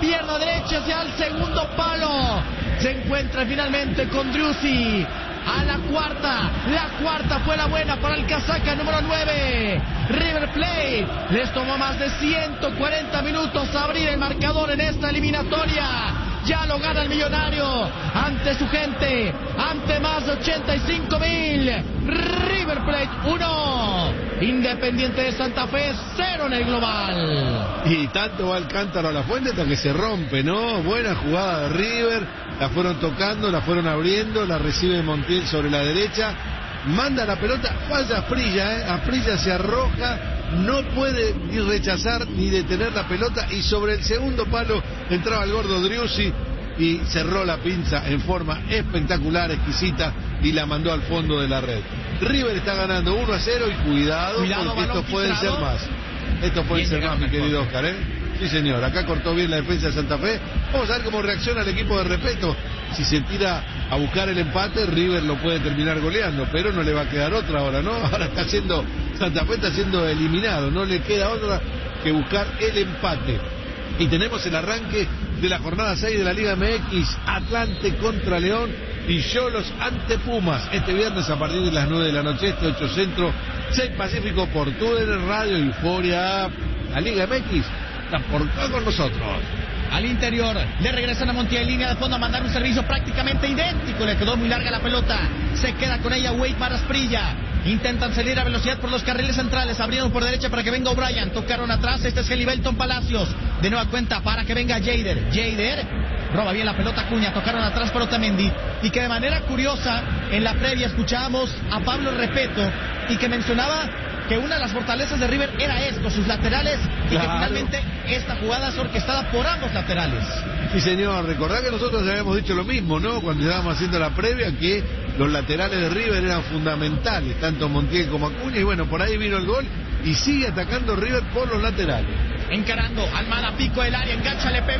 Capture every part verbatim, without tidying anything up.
pierna derecha hacia el segundo palo. Se encuentra finalmente con Driussi. A la cuarta, la cuarta fue la buena para el casaca número nueve. River Plate les tomó más de ciento cuarenta minutos abrir el marcador en esta eliminatoria. Ya lo gana el Millonario ante su gente, ante más de ochenta y cinco mil. River Plate uno, Independiente de Santa Fe cero en el global. Y tanto va el cántaro a la fuente hasta que se rompe, ¿no? Buena jugada de River, la fueron tocando, la fueron abriendo, la recibe Montiel sobre la derecha, manda la pelota, falla Asprilla, ¿eh? Asprilla se arroja, no puede ni rechazar ni detener la pelota, y sobre el segundo palo entraba el gordo Driussi y cerró la pinza en forma espectacular, exquisita, y la mandó al fondo de la red. River está ganando uno a cero y cuidado, cuidado porque esto puede ser más. Esto puede ser más, mi querido Oscar, ¿eh? Sí, señor, acá cortó bien la defensa de Santa Fe. Vamos a ver cómo reacciona el equipo de Repetto. Si se tira a buscar el empate, River lo puede terminar goleando, pero no le va a quedar otra ahora, ¿no? Ahora está siendo, Santa Fe está siendo eliminado, no le queda otra que buscar el empate. Y tenemos el arranque de la jornada seis de la Liga M X, Atlante contra León y Xolos ante Pumas, este viernes a partir de las nueve de la noche, este ocho Centro, seis Pacífico, por T U D N Radio, Euforia, la Liga M X. Por todo con nosotros. Al interior, le regresan a Montiel, línea de fondo a mandar un servicio prácticamente idéntico. Le quedó muy larga la pelota. Se queda con ella Wade para Asprilla. Intentan salir a velocidad por los carriles centrales. Abrieron por derecha para que venga O'Brien. Tocaron atrás. Este es Helibelton Palacios. De nueva cuenta para que venga Jader. Jader roba bien la pelota Acuña. Tocaron atrás por Otamendi. Y que de manera curiosa, en la previa escuchábamos a Pablo Repetto y que mencionaba que una de las fortalezas de River era esto, sus laterales, y claro, que finalmente esta jugada es orquestada por ambos laterales. Sí, señor, recordá que nosotros habíamos dicho lo mismo, ¿no? Cuando estábamos haciendo la previa, que los laterales de River eran fundamentales, tanto Montiel como Acuña, y bueno, por ahí vino el gol, y sigue atacando River por los laterales. Encarando, Almada, pico del área, engancha, le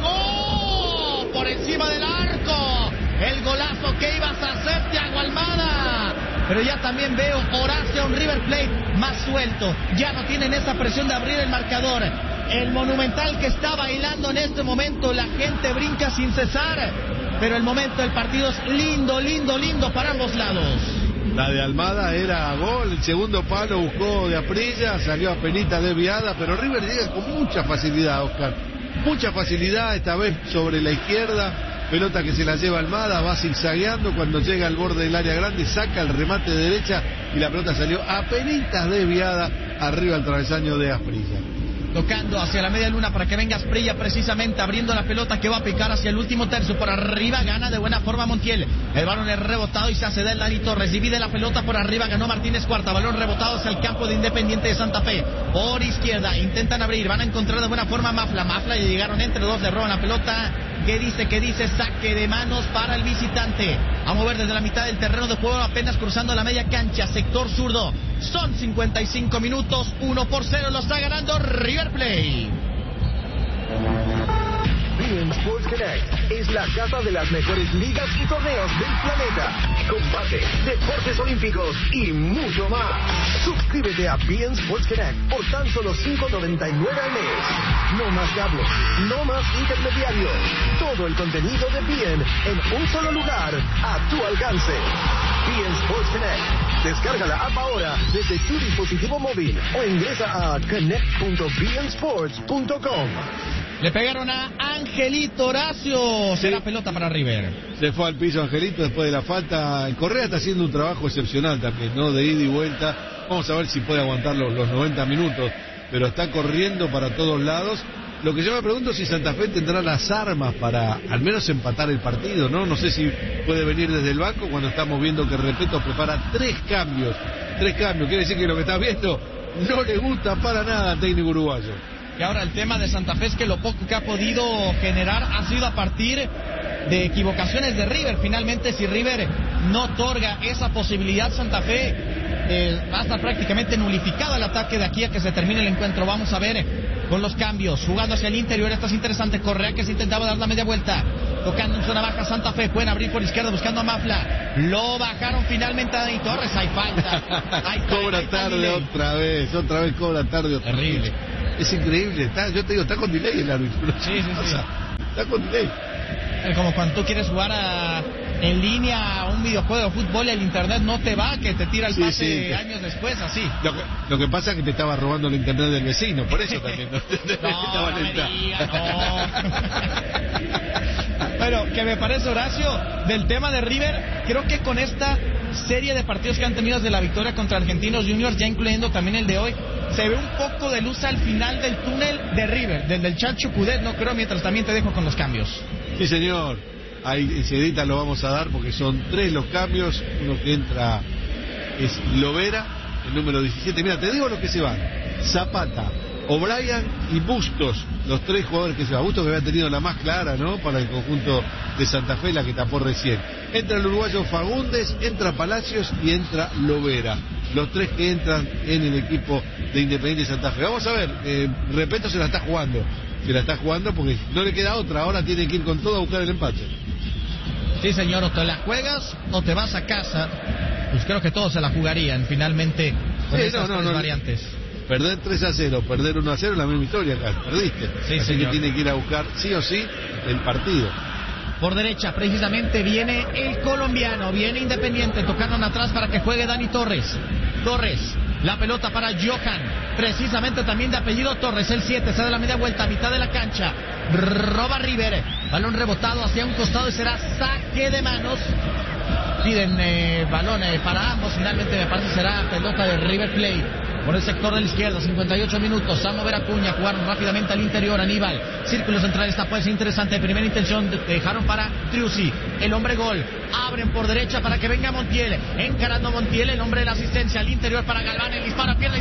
pegó por encima del arco, el golazo que ibas a hacer, Thiago Almada. Pero ya también veo Horacio, un River Plate más suelto. Ya no tienen esa presión de abrir el marcador. El Monumental que está bailando en este momento. La gente brinca sin cesar. Pero el momento del partido es lindo, lindo, lindo para ambos lados. La de Almada era gol. El segundo palo buscó de Asprilla. Salió a penita desviada. Pero River llega con mucha facilidad, Oscar. Mucha facilidad, esta vez sobre la izquierda. Pelota que se la lleva Almada, va zigzagueando, cuando llega al borde del área grande, saca el remate de derecha y la pelota salió apenitas desviada arriba al travesaño de Asprilla. Tocando hacia la media luna para que venga Asprilla, precisamente abriendo la pelota que va a picar hacia el último tercio. Por arriba gana de buena forma Montiel. El balón es rebotado y se hace del Lari Torres. Divide la pelota por arriba, ganó Martínez Cuarta. Balón rebotado hacia el campo de Independiente de Santa Fe. Por izquierda, intentan abrir, van a encontrar de buena forma Mafla. Mafla y llegaron entre dos, le roban la pelota. ¿Qué dice? ¿Qué dice? Saque de manos para el visitante. A mover desde la mitad del terreno de juego, apenas cruzando la media cancha, sector zurdo. Son cincuenta y cinco minutos, uno por cero lo está ganando River Plate. beIN Sports Connect es la casa de las mejores ligas y torneos del planeta. Combate, deportes olímpicos y mucho más. Suscríbete a beIN Sports Connect por tan solo cinco noventa y nueve al mes. No más cable, no más intermediarios. Todo el contenido de beIN en un solo lugar, a tu alcance. beIN Sports Connect. Descarga la app ahora desde tu dispositivo móvil o ingresa a connect punto bein sports punto com. Le pegaron a Angelito Horacio. Será sí. Pelota para River. Se fue al piso Angelito después de la falta. Correa está haciendo un trabajo excepcional también, ¿no? De ida y vuelta. Vamos a ver si puede aguantar los, los noventa minutos. Pero está corriendo para todos lados. Lo que yo me pregunto es si Santa Fe tendrá las armas para al menos empatar el partido, ¿no? No sé si puede venir desde el banco cuando estamos viendo que Repetto prepara tres cambios. Tres cambios. Quiere decir que lo que está viendo no le gusta para nada al técnico uruguayo. Y ahora el tema de Santa Fe es que lo poco que ha podido generar ha sido a partir de equivocaciones de River. Finalmente, si River no otorga esa posibilidad, Santa Fe eh, va a estar prácticamente nulificado el ataque de aquí a que se termine el encuentro. Vamos a ver con los cambios, jugando hacia el interior, esto es interesante. Correa que se intentaba dar la media vuelta, tocando en zona baja Santa Fe, pueden abrir por izquierda buscando a Mafla, lo bajaron finalmente a Dani Torres, hay falta, hay falta cobra hay tarde falta, otra vez, otra vez cobra tarde otra terrible. vez. Es increíble, está, yo te digo, está con delay el árbitro. Sí, sí, sí. está con delay. Como cuando tú quieres jugar a, en línea a un videojuego de fútbol y el internet no te va, que te tira el Sí, pase sí. años después, así. Lo que, lo que pasa es que te estaba robando el internet del vecino, por eso también. No, No, no me digas, no. Bueno, que me parece, Horacio, del tema de River, creo que con esta serie de partidos que han tenido desde la victoria contra Argentinos Juniors, ya incluyendo también el de hoy, se ve un poco de luz al final del túnel de River, del del Chacho Coudet, no creo, mientras también te dejo con los cambios. Sí, señor. Ahí enseguida lo vamos a dar porque son tres los cambios. Uno que entra es Lovera, el número diecisiete. Mira, te digo lo que se van. Zapata, O'Brien y Bustos, los tres jugadores que se van. Bustos que había tenido la más clara, ¿no? Para el conjunto de Santa Fe, la que tapó recién. Entra el uruguayo Fagundes, entra Palacios y entra Lovera. Los tres que entran en el equipo de Independiente Santa Fe. Vamos a ver, eh, Repeto se la está jugando. Se la está jugando porque no le queda otra. Ahora tiene que ir con todo a buscar el empate. Sí, señor, o te la juegas o te vas a casa. Pues creo que todos se la jugarían finalmente con Sí, esas no, no, tres no. variantes. Perder tres a cero, perder uno a cero, la misma historia acá. Perdiste. Sí, Así señor. que tiene que ir a buscar sí o sí el partido. Por derecha, precisamente, viene el colombiano, viene Independiente, tocaron atrás para que juegue Dani Torres. Torres, la pelota para Johan, precisamente también de apellido Torres, el siete, se da la media vuelta a mitad de la cancha, roba River, balón rebotado hacia un costado y será saque de manos. Piden eh, balón eh, para ambos, finalmente me parece será pelota de River Plate. Por el sector de la izquierda, cincuenta y ocho minutos, a mover Acuña, jugaron rápidamente al interior, Aníbal, círculo central, esta puede ser interesante, primera intención, dejaron para Driussi, el hombre gol, abren por derecha para que venga Montiel, encarando Montiel, el hombre de la asistencia, al interior para Galván, el disparo a pierna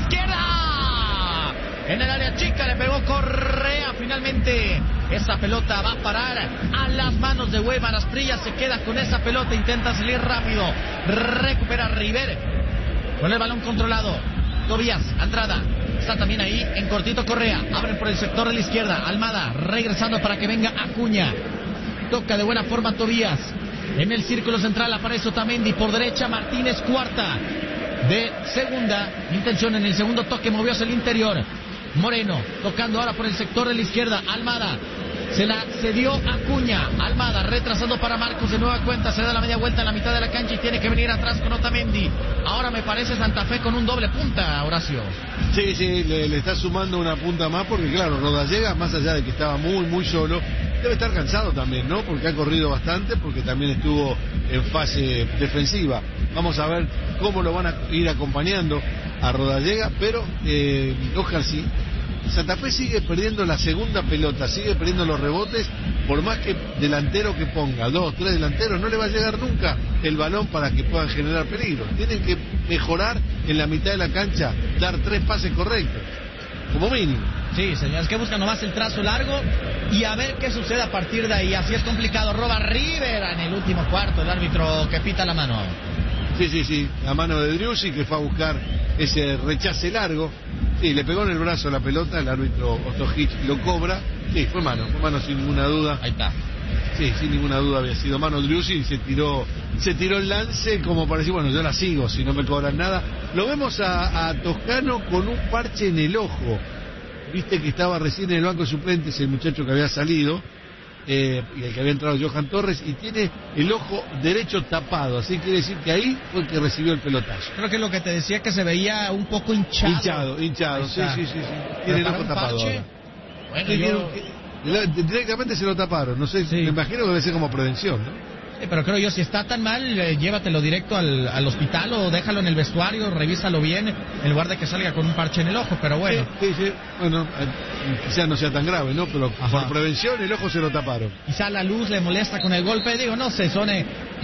izquierda, en el área chica le pegó Correa, finalmente esa pelota va a parar a las manos de Weimar Asprilla, se queda con esa pelota, intenta salir rápido, recupera River, con el balón controlado. Tobías, Andrada, está también ahí en cortito Correa, abren por el sector de la izquierda, Almada, regresando para que venga Acuña, toca de buena forma Tobías, en el círculo central aparece Otamendi, por derecha Martínez Cuarta, de segunda intención, en el segundo toque movió hacia el interior, Moreno, tocando ahora por el sector de la izquierda, Almada, se la cedió Acuña, Almada retrasando para Marcos de nueva cuenta, se da la media vuelta en la mitad de la cancha y tiene que venir atrás con Otamendi. Ahora me parece Santa Fe con un doble punta, Horacio. Sí, sí, le, le está sumando una punta más porque claro, Rodallega, más allá de que estaba muy, muy solo, debe estar cansado también, ¿no? Porque ha corrido bastante, porque también estuvo en fase defensiva. Vamos a ver cómo lo van a ir acompañando a Rodallega, pero eh, Oscar, sí. Santa Fe sigue perdiendo la segunda pelota, sigue perdiendo los rebotes, por más que delantero que ponga, dos, tres delanteros, no le va a llegar nunca el balón para que puedan generar peligro. Tienen que mejorar en la mitad de la cancha, dar tres pases correctos, como mínimo. Sí, señores, que buscan nomás el trazo largo y a ver qué sucede a partir de ahí. Así es complicado, roba River en el último cuarto, el árbitro que pita la mano. Sí, sí, sí, la mano de Driussi que fue a buscar ese rechace largo. Sí, le pegó en el brazo la pelota, el árbitro Ostojic lo cobra. Sí, fue mano, fue mano sin ninguna duda. Ahí está. Sí, sin ninguna duda había sido mano Driussi y se tiró, se tiró el lance como para decir, bueno, yo la sigo si no me cobran nada. Lo vemos a, a Toscano con un parche en el ojo. Viste que estaba recién en el banco de suplentes el muchacho que había salido. Eh, y el que había entrado Johan Torres, y tiene el ojo derecho tapado, así quiere decir que ahí fue el que recibió el pelotazo. Creo que lo que te decía que se veía un poco hinchado. Hinchado, hinchado, sí, sí, sí, sí. Tiene el ojo tapado ahora. Bueno, Sí, yo... tiene- directamente se lo taparon, no sé, Sí. me imagino que debe ser como prevención, ¿no? Sí, pero creo yo, si está tan mal, eh, llévatelo directo al, al hospital o déjalo en el vestuario, revísalo bien, en lugar de que salga con un parche en el ojo, pero bueno. Sí, sí, sí. Bueno, eh, quizás no sea tan grave, ¿no? Pero Ajá. por prevención el ojo se lo taparon. Quizá la luz le molesta con el golpe, digo, no sé, son eh,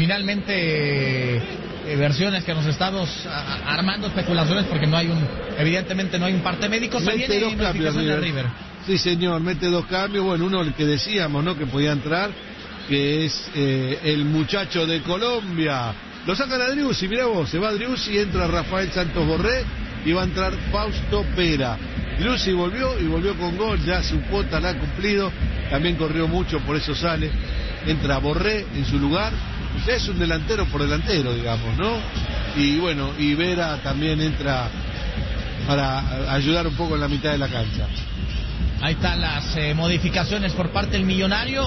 finalmente eh, versiones que nos estamos a- a- armando, especulaciones, porque no hay un, evidentemente no hay un parte médico, se Mete viene dos cambios, notificación de River. River. Sí, señor, mete dos cambios. Bueno, uno el que decíamos, ¿no? Que podía entrar, que es eh, el muchacho de Colombia. Lo sacan a Driussi, mirá vos, se va Driussi, entra Rafael Santos Borré y va a entrar Fausto Pera. Driussi volvió y volvió con gol, ya su cuota la ha cumplido, también corrió mucho, por eso sale. Entra Borré en su lugar, ya es un delantero por delantero, digamos, ¿no? Y bueno, y Vera también entra para ayudar un poco en la mitad de la cancha. Ahí están las eh, modificaciones por parte del Millonario.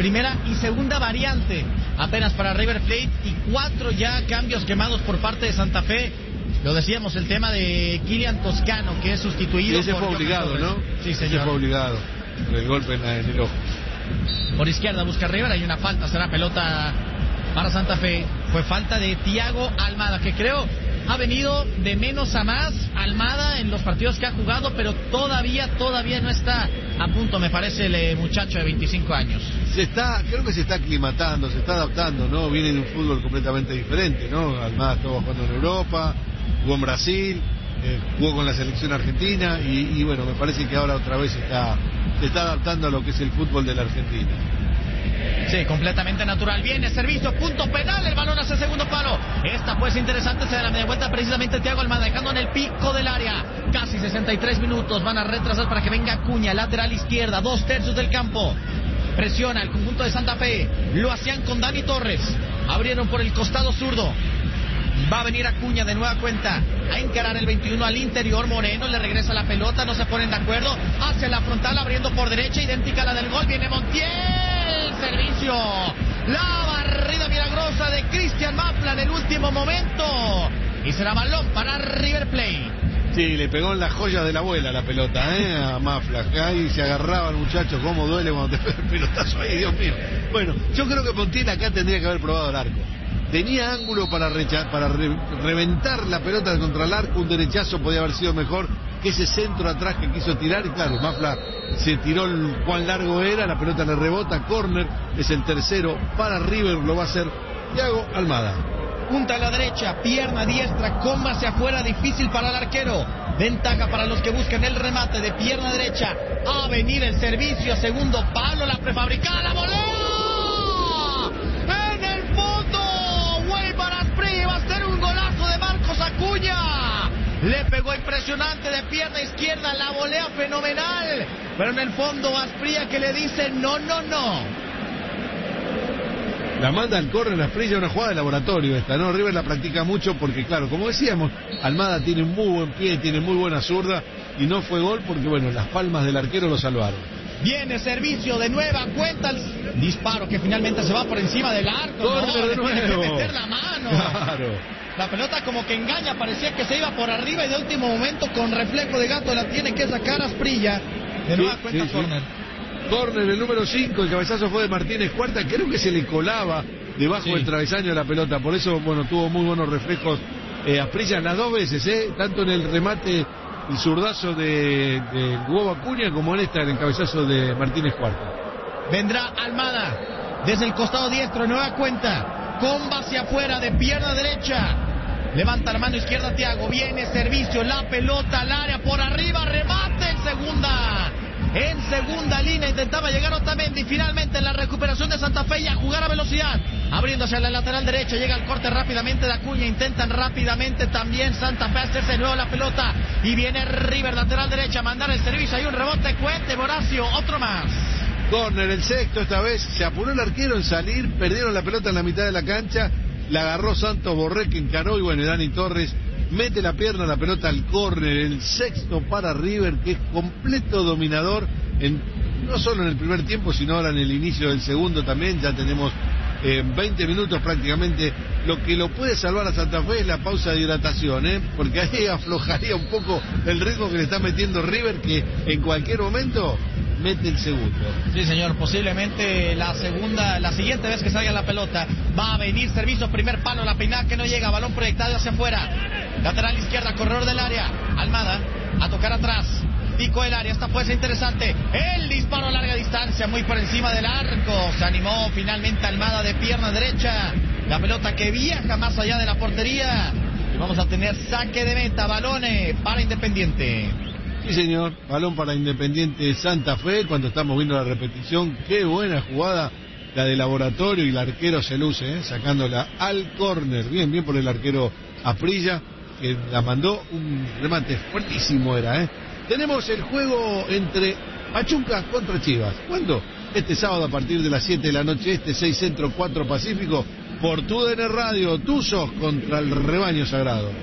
primera y segunda variante apenas para River Plate y cuatro ya cambios quemados por parte de Santa Fe. Lo decíamos, el tema de Kylian Toscano, que es sustituido. Y ese por fue obligado, ¿no? Sí, señor. Ese fue obligado, por el golpe en, la, en el ojo. Por izquierda busca River, hay una falta, será pelota para Santa Fe. Fue falta de Thiago Almada, que creo ha venido de menos a más Almada en los partidos que ha jugado, pero todavía, todavía no está a punto, me parece, el muchacho de veinticinco años. Se está, creo que se está aclimatando, se está adaptando, ¿no? Viene de un fútbol completamente diferente, ¿no? Almada estuvo jugando en Europa, jugó en Brasil, eh, jugó con la selección argentina y, y bueno, me parece que ahora otra vez está, se está adaptando a lo que es el fútbol de la Argentina. Sí, completamente natural. Viene servicio, punto penal, el balón hacia el segundo palo. Esta pues interesante, se da la media vuelta precisamente Thiago Almada, dejando en el pico del área. Casi sesenta y tres minutos, van a retrasar para que venga Acuña, lateral izquierda, dos tercios del campo. Presiona el conjunto de Santa Fe, lo hacían con Dani Torres. Abrieron por el costado zurdo. Va a venir Acuña de nueva cuenta a encarar el veintiuno al interior. Moreno le regresa la pelota, no se ponen de acuerdo. Hacia la frontal, abriendo por derecha, idéntica a la del gol. Viene Montiel, servicio. La barrida milagrosa de Cristian Mafla en el último momento. Y será balón para River Plate. Sí, le pegó en la joya de la abuela la pelota, ¿eh? A Mafla. Ahí se agarraba el muchacho, cómo duele cuando te pega el pelotazo ahí, Dios mío. Bueno, yo creo que Montiel acá tendría que haber probado el arco. Tenía ángulo para, recha, para re, reventar la pelota contra el arco, un derechazo podía haber sido mejor que ese centro atrás que quiso tirar. Y claro, Mafla se tiró el cuán largo era, la pelota le rebota, córner, es el tercero para River, lo va a hacer Thiago Almada. Punta a la derecha, pierna diestra, comba hacia afuera, difícil para el arquero. Ventaja para los que buscan el remate de pierna derecha. A venir el servicio, segundo palo, la prefabricada, la volea. En el fondo, güey, para Asprilla, va a ser un golazo de Marcos Acuña. Le pegó impresionante de pierna izquierda, la volea fenomenal. Pero en el fondo, Asprilla que le dice no, no, no. La manda al córner, Asprilla, una jugada de laboratorio esta, ¿no? River la practica mucho porque, claro, como decíamos, Almada tiene un muy buen pie, tiene muy buena zurda y no fue gol porque, bueno, las palmas del arquero lo salvaron. Viene servicio de nueva cuenta, el disparo que finalmente se va por encima del arco. Córner no, de nuevo. Tiene que meter la mano. Claro. La pelota como que engaña, parecía que se iba por arriba y de último momento con reflejo de gato la tiene que sacar Asprilla. De nueva sí, cuenta, sí, córner. Sí. Córner, el número cinco, el cabezazo fue de Martínez Cuarta, creo que se le colaba debajo sí. del travesaño de la pelota, por eso, bueno, tuvo muy buenos reflejos eh, Asprilla las dos veces, eh, tanto en el remate, el zurdazo de, de Hugo Acuña, como en esta, en el cabezazo de Martínez Cuarta. Vendrá Almada, desde el costado diestro, nueva cuenta, comba hacia afuera, de pierna derecha, levanta la mano izquierda Thiago, viene servicio, la pelota al área, por arriba, remate en segunda. En segunda línea intentaba llegar Otamendi, finalmente en la recuperación de Santa Fe y a jugar a velocidad, abriendo hacia la lateral derecha, llega el corte rápidamente de Acuña, intentan rápidamente también Santa Fe hacerse de nuevo la pelota y viene River, lateral derecha, a mandar el servicio, hay un rebote, Cuente, Horacio, otro más. Córner, el sexto esta vez, se apuró el arquero en salir, perdieron la pelota en la mitad de la cancha, la agarró Santos Borré que encaró y bueno, y Dani Torres mete la pierna, la pelota al córner, el sexto para River, que es completo dominador, en, no solo en el primer tiempo, sino ahora en el inicio del segundo también, ya tenemos eh, veinte minutos prácticamente. Lo que lo puede salvar a Santa Fe es la pausa de hidratación, ¿eh? Porque ahí aflojaría un poco el ritmo que le está metiendo River, que en cualquier momento mete el segundo. Sí, señor, posiblemente la segunda, la siguiente vez que salga la pelota, va a venir servicio, primer palo, la peinada que no llega, balón proyectado hacia afuera, lateral izquierda, corredor del área, Almada, a tocar atrás, pico del área, esta puede ser interesante, el disparo a larga distancia, muy por encima del arco, se animó finalmente Almada de pierna derecha, la pelota que viaja más allá de la portería, y vamos a tener saque de meta, balones para Independiente. Sí, señor, balón para Independiente Santa Fe, cuando estamos viendo la repetición, qué buena jugada la de Laboratorio y el arquero se luce, ¿eh? Sacándola al córner, bien, bien por el arquero Asprilla, que la mandó, un remate fuertísimo era, ¿eh? Tenemos el juego entre Pachuca contra Chivas, ¿cuándo? Este sábado a partir de las siete de la noche, este seis Centro, cuatro Pacífico, por tu D N Radio, Tuzos contra el Rebaño Sagrado.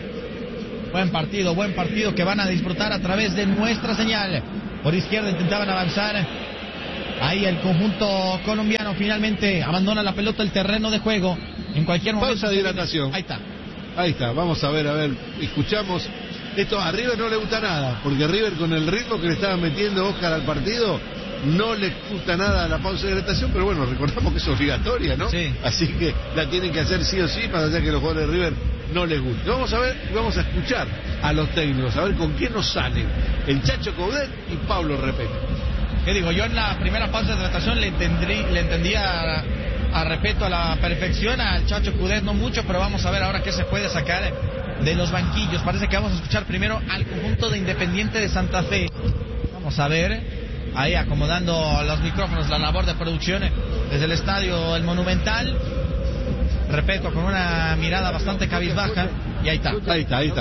Buen partido, buen partido que van a disfrutar a través de nuestra señal. Por izquierda intentaban avanzar Ahí el conjunto colombiano finalmente abandona la pelota, el terreno de juego. En cualquier momento. Pausa de hidratación. Ahí está. Ahí está, vamos a ver, a ver, escuchamos. Esto a River no le gusta nada, porque River con el ritmo que le estaba metiendo Oscar al partido, no le gusta nada la pausa de hidratación, pero bueno, recordamos que es obligatoria, ¿no? Sí. Así que la tienen que hacer sí o sí, para hacer que los jugadores de River no les guste. Vamos a ver, vamos a escuchar a los técnicos, a ver con quién nos salen el Chacho Coudet y Pablo Repeto. ¿Qué digo? Yo en la primera pausa de hidratación le, entendrí, le entendía a, a Repeto a la perfección, al Chacho Coudet no mucho, pero vamos a ver ahora qué se puede sacar de los banquillos. Parece que vamos a escuchar primero al conjunto de Independiente de Santa Fe. Vamos a ver, ahí acomodando los micrófonos, la labor de producción desde el estadio El Monumental. Repeto, con una mirada bastante cabizbaja, y ahí está. Ahí está, ahí está.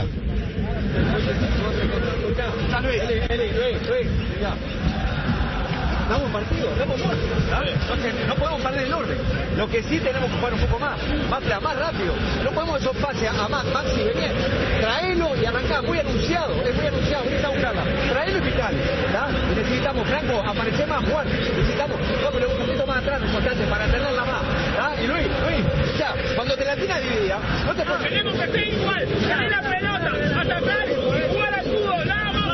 Damos un partido, damos muerto, ¿sabes? Entonces no podemos perder el orden. Lo que sí tenemos que jugar un poco más, más, más rápido. No podemos esos pases a más, Maxi, venir, traelo y arrancar. Muy anunciado, es muy anunciado, ahorita buscarla. Traelo y pitale, ¿tá? Y necesitamos, Franco, aparecer más, Juan. Necesitamos, cómele un poquito más atrás, importante, para tenerla más, ¿tá? Y Luis, Luis, ya, cuando te la tienes dividida, no te puedes... Tenemos que ser igual, tener la pelota, atacar y jugar al fútbol, nada más.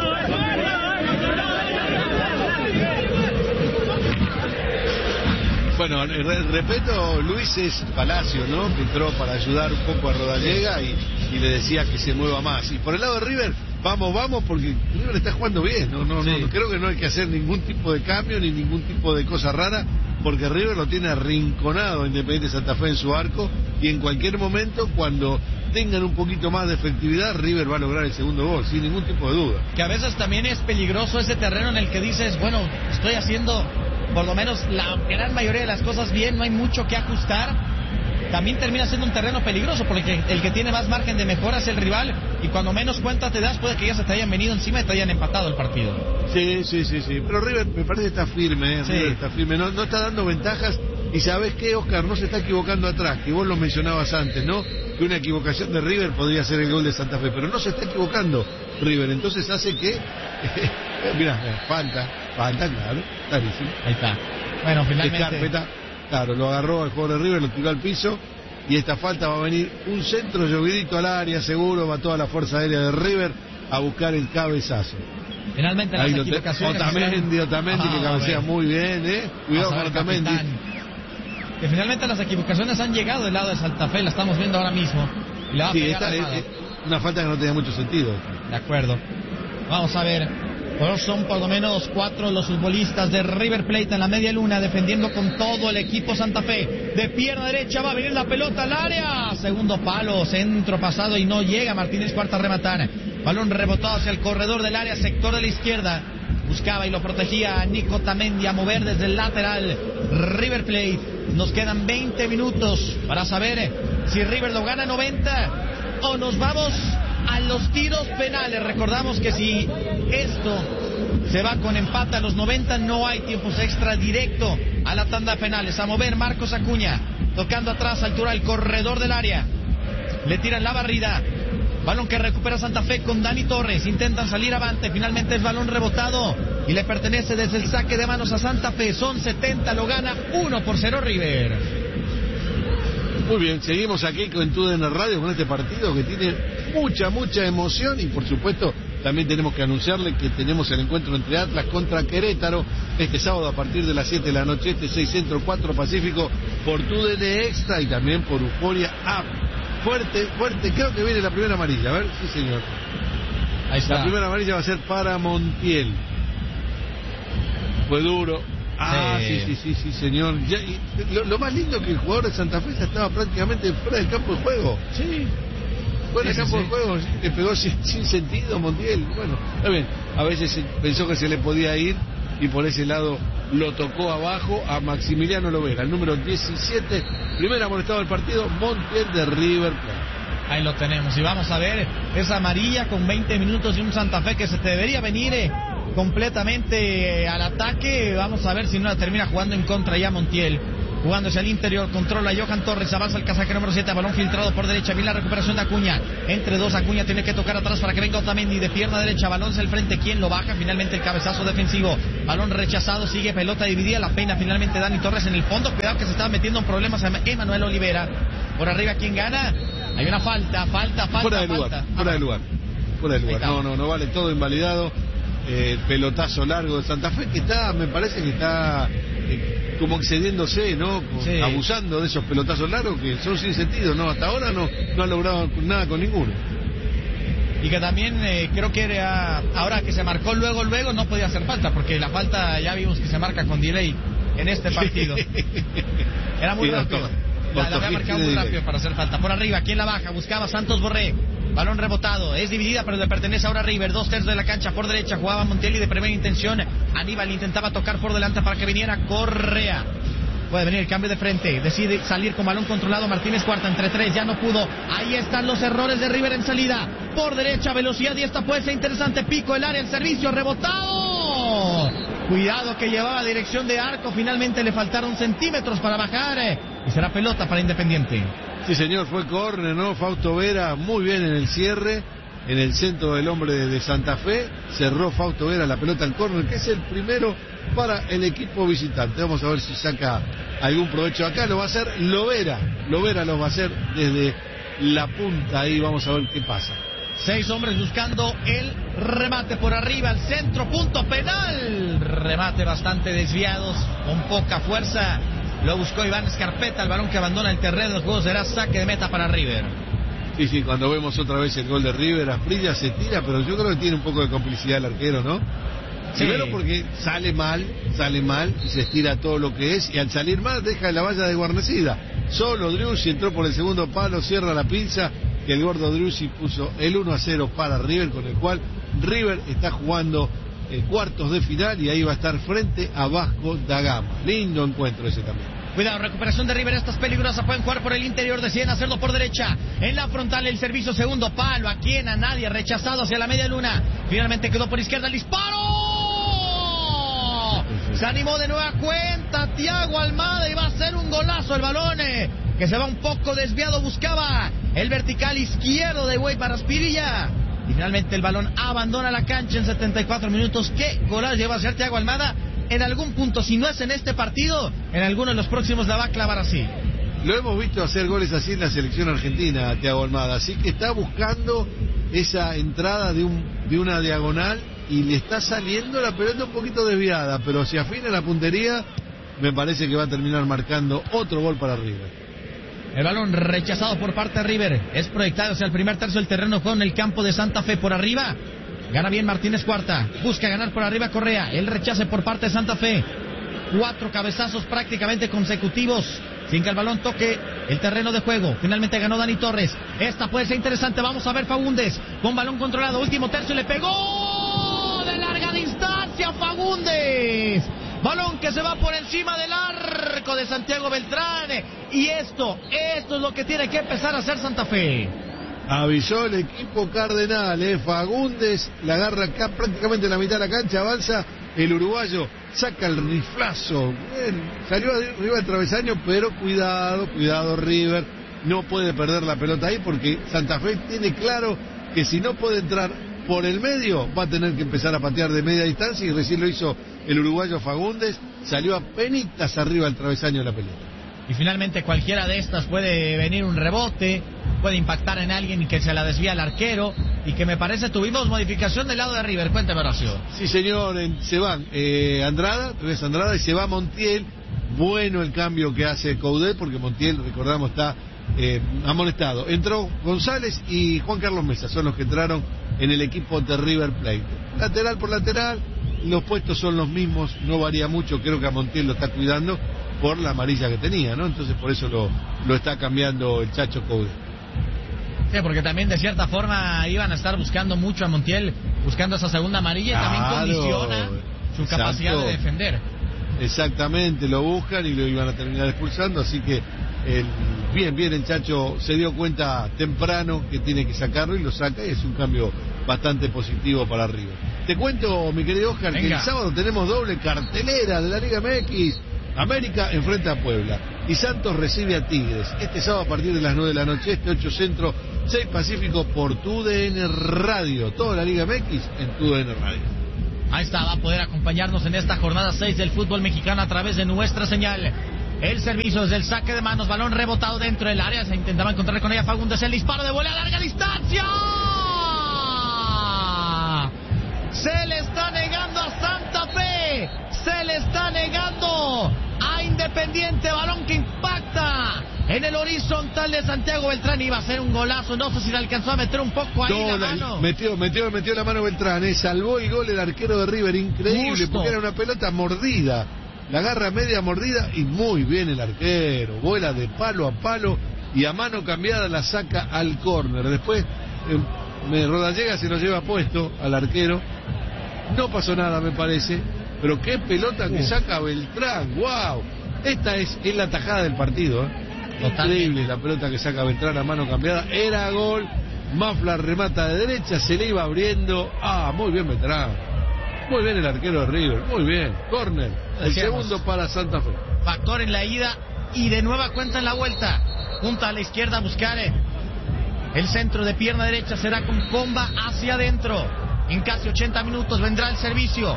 Bueno, respeto, Luis es Palacio, ¿no? Que entró para ayudar un poco a Rodallega y, y le decía que se mueva más. Y por el lado de River, vamos, vamos, porque River está jugando bien. No, no, sí. no, creo que no hay que hacer ningún tipo de cambio ni ningún tipo de cosa rara, porque River lo tiene arrinconado Independiente Santa Fe en su arco, y en cualquier momento, cuando tengan un poquito más de efectividad, River va a lograr el segundo gol, sin ningún tipo de duda. Que a veces también es peligroso ese terreno en el que dices, bueno, estoy haciendo por lo menos la gran mayoría de las cosas bien, no hay mucho que ajustar. También termina siendo un terreno peligroso, porque el que tiene más margen de mejora es el rival, y cuando menos cuenta te das, puede que ya se te hayan venido encima y te hayan empatado el partido. Sí, sí, sí, sí, pero River me parece que está firme, ¿eh? Sí. River está firme, no, no está dando ventajas, y ¿sabes qué, Oscar? No se está equivocando atrás, que vos lo mencionabas antes, ¿no? Que una equivocación de River podría ser el gol de Santa Fe, pero no se está equivocando River, entonces hace que... Mirá, falta, falta, claro, clarísimo. Ahí está. Bueno, finalmente... Escarpeta, claro, lo agarró al jugador de River, lo tiró al piso, y esta falta va a venir un centro llovidito al área, seguro, va toda la fuerza aérea de River a buscar el cabezazo. Finalmente las Ahí equivocaciones... Otamendi, Otamendi, ah, que cabecea bueno. muy bien, ¿eh? Cuidado con Otamendi. Que finalmente las equivocaciones han llegado del lado de Santa Fe, la estamos viendo ahora mismo. Y la va a Sí, pegar esta Armado. es, es una falta que no tenía mucho sentido. De acuerdo. Vamos a ver. Bueno, son por lo menos cuatro los futbolistas de River Plate en la media luna, defendiendo con todo el equipo Santa Fe. De pierna derecha va a venir la pelota al área. Segundo palo, centro pasado y no llega. Martínez Cuarta a rematar. Balón rebotado hacia el corredor del área, sector de la izquierda. Buscaba y lo protegía a Nico Otamendi a mover desde el lateral. River Plate. Nos quedan veinte minutos para saber si River lo gana noventa o nos vamos a los tiros penales. Recordamos que si esto se va con empate a los noventa, no hay tiempos extra, directo a la tanda de penales. A mover Marcos Acuña, tocando atrás, altura del corredor del área. Le tiran la barrida. Balón que recupera Santa Fe con Dani Torres. Intentan salir avante. Finalmente es balón rebotado y le pertenece desde el saque de manos a Santa Fe. Son setenta, lo gana uno por cero River. Muy bien, seguimos aquí con T U D N Radio con este partido que tiene mucha, mucha emoción, y por supuesto también tenemos que anunciarle que tenemos el encuentro entre Atlas contra Querétaro este sábado a partir de las siete de la noche, este seis Centro, cuatro Pacífico, por T U D N Extra y también por Euforia App. Fuerte, fuerte, creo que viene la primera amarilla, a ver, sí señor. Ahí está. La primera amarilla va a ser para Montiel. Fue duro. Ah, sí, sí, sí, sí, señor. Ya, y lo, lo más lindo que el jugador de Santa Fe ya estaba prácticamente fuera del campo de juego. Sí. Fuera del Sí, campo sí, de juego, le pegó sin, sin sentido Montiel. Bueno, está bien. A veces pensó que se le podía ir y por ese lado lo tocó abajo a Maximiliano Lovera, el número diecisiete, primer amonestado del partido, Montiel de River Plate. Ahí lo tenemos y vamos a ver esa amarilla con veinte minutos y un Santa Fe que se te debería venir eh, completamente eh, al ataque. Vamos a ver si no la termina jugando en contra ya Montiel. jugándose al interior, controla Johan Torres, avanza el casaje número siete, balón filtrado por derecha, viene la recuperación de Acuña, entre dos, Acuña tiene que tocar atrás para que venga Otamendi, de pierna derecha, balón hacia el frente, ¿quién lo baja? Finalmente el cabezazo defensivo, balón rechazado, sigue pelota dividida, la peina finalmente Dani Torres en el fondo, cuidado que se estaba metiendo en problemas a Emanuel Olivera, por arriba, ¿quién gana? Hay una falta, falta, falta, fuera de falta. lugar, fuera de lugar, fuera de lugar, no, no, no vale, todo invalidado. Eh, pelotazo largo de Santa Fe que está, me parece que está eh, como excediéndose, ¿no? Con, sí. Abusando de esos pelotazos largos que son sin sentido, ¿no? Hasta ahora no, no ha logrado nada con ninguno. Y que también eh, creo que era, ahora que se marcó luego, luego no podía hacer falta, porque la falta ya vimos que se marca con delay en este partido. Era muy sí, rápido. La, la había marcado muy rápido para hacer falta. Por arriba, ¿quién la baja? Buscaba Santos Borré. Balón rebotado, es dividida pero le pertenece ahora a River, dos tercios de la cancha por derecha, jugaba Montiel y de primera intención Aníbal intentaba tocar por delante para que viniera Correa, puede venir el cambio de frente, decide salir con balón controlado Martínez Cuarta, entre tres, ya no pudo, ahí están los errores de River en salida, por derecha, velocidad y esta puede ser interesante, pico el área, el servicio, rebotado, cuidado que llevaba dirección de arco, finalmente le faltaron centímetros para bajar y será pelota para Independiente. Sí, señor, fue córner, ¿no? Fausto Vera muy bien en el cierre, en el centro del hombre de, de Santa Fe. Cerró Fausto Vera la pelota al córner, que es el primero para el equipo visitante. Vamos a ver si saca algún provecho acá. Lo va a hacer Lovera. Lovera lo va a hacer desde la punta. Ahí vamos a ver qué pasa. Seis hombres buscando el remate por arriba, al centro, punto penal. Remate bastante desviados, con poca fuerza. Lo buscó Iván Escarpeta, el balón que abandona el terreno del juego será saque de meta para River. Sí, sí, cuando vemos otra vez el gol de River, Asprilla se tira, pero yo creo que tiene un poco de complicidad el arquero, ¿no? Sí. Primero porque sale mal, sale mal y se estira todo lo que es, y al salir mal deja la valla desguarnecida. Solo Driussi entró por el segundo palo, cierra la pinza, que el gordo Driussi puso el uno a cero para River, con el cual River está jugando eh, cuartos de final y ahí va a estar frente a Vasco da Gama. Lindo encuentro ese también. Cuidado, recuperación de River, esta es peligrosa, pueden jugar por el interior, deciden hacerlo por derecha, en la frontal el servicio, segundo palo, a quien, a nadie, rechazado hacia la media luna, finalmente quedó por izquierda el disparo, se animó de nueva cuenta Thiago Almada y va a ser un golazo el balón, eh, que se va un poco desviado, buscaba el vertical izquierdo de Güey para Asprilla, y finalmente el balón abandona la cancha en setenta y cuatro minutos, qué golazo lleva a hacer Thiago Almada. En algún punto, si no es en este partido, en alguno de los próximos la va a clavar así. Lo hemos visto hacer goles así en la selección argentina, Thiago Almada, así que está buscando esa entrada de, un, de una diagonal y le está saliendo la pelota un poquito desviada, pero si afina la puntería, me parece que va a terminar marcando otro gol para River. El balón rechazado por parte de River, es proyectado hacia el primer tercio del terreno, juega en el campo de Santa Fe por arriba. Gana bien Martínez Cuarta, busca ganar por arriba Correa, el rechace por parte de Santa Fe, cuatro cabezazos prácticamente consecutivos, sin que el balón toque el terreno de juego, finalmente ganó Dani Torres, esta puede ser interesante, vamos a ver Fagundes, con balón controlado, último tercio, le pegó de larga distancia Fagundes, balón que se va por encima del arco de Santiago Beltrán, y esto, esto es lo que tiene que empezar a hacer Santa Fe. Avisó el equipo cardenal, eh, Fagundes la agarra acá prácticamente en la mitad de la cancha, avanza el uruguayo, saca el riflazo, bien, salió arriba del travesaño, pero cuidado, cuidado River, no puede perder la pelota ahí porque Santa Fe tiene claro que si no puede entrar por el medio, va a tener que empezar a patear de media distancia y recién lo hizo el uruguayo Fagundes, salió a penitas arriba del travesaño de la pelota. Y finalmente cualquiera de estas puede venir un rebote, puede impactar en alguien y que se la desvía al arquero, y que me parece tuvimos modificación del lado de River. Cuéntame, Horacio. Sí, señor, en, se van eh, Andrada, tú ves Andrada y se va Montiel. Bueno el cambio que hace Coudet, porque Montiel, recordamos, está eh, amonestado. Entró González y Juan Carlos Mesa, son los que entraron en el equipo de River Plate. Lateral por lateral, los puestos son los mismos, no varía mucho, creo que a Montiel lo está cuidando por la amarilla que tenía, ¿no? Entonces por eso lo, lo está cambiando el Chacho Coudet. Sí, porque también de cierta forma iban a estar buscando mucho a Montiel, buscando esa segunda amarilla, y también claro, condiciona su capacidad exacto. de defender. Exactamente, lo buscan y lo iban a terminar expulsando, así que el, bien, bien, el Chacho se dio cuenta temprano que tiene que sacarlo y lo saca, y es un cambio bastante positivo para River. Te cuento, mi querido Oscar, Venga. que el sábado tenemos doble cartelera de la Liga M X. América enfrenta a Puebla. y Santos recibe a Tigres. Este sábado a partir de las nueve de la noche, este ocho Centro, seis Pacífico por tu D N Radio. Toda la Liga M X en tu D N Radio. Ahí está, va a poder acompañarnos en esta jornada seis del fútbol mexicano a través de nuestra señal. El servicio desde el saque de manos, balón rebotado dentro del área, se intentaba encontrar con ella Fagundes, el disparo de volea a larga distancia. Se le está negando a Santa Fe, se le está negando a Independiente, balón que impacta en el horizontal de Santiago Beltrán. Iba a ser un golazo, no sé si le alcanzó a meter un poco ahí no, la mano. Metió, metió, metió la mano Beltrán, eh, salvó el gol el arquero de River, increíble, Justo. Porque era una pelota mordida, la agarra media mordida y muy bien el arquero, vuela de palo a palo y a mano cambiada la saca al córner. Después eh, Rodallega se lo lleva puesto al arquero, no pasó nada me parece, pero qué pelota que saca Beltrán, wow, esta es, es la tajada del partido, ¿eh? Increíble la pelota que saca Beltrán a mano cambiada, era gol. Mafla remata de derecha, se le iba abriendo. Ah, muy bien Beltrán, muy bien el arquero de River, muy bien. Córner, el segundo para Santa Fe. Factor en la ida y de nueva cuenta en la vuelta. Junta a la izquierda a buscar el centro de pierna derecha, será con Comba hacia adentro. En casi ochenta minutos vendrá el servicio.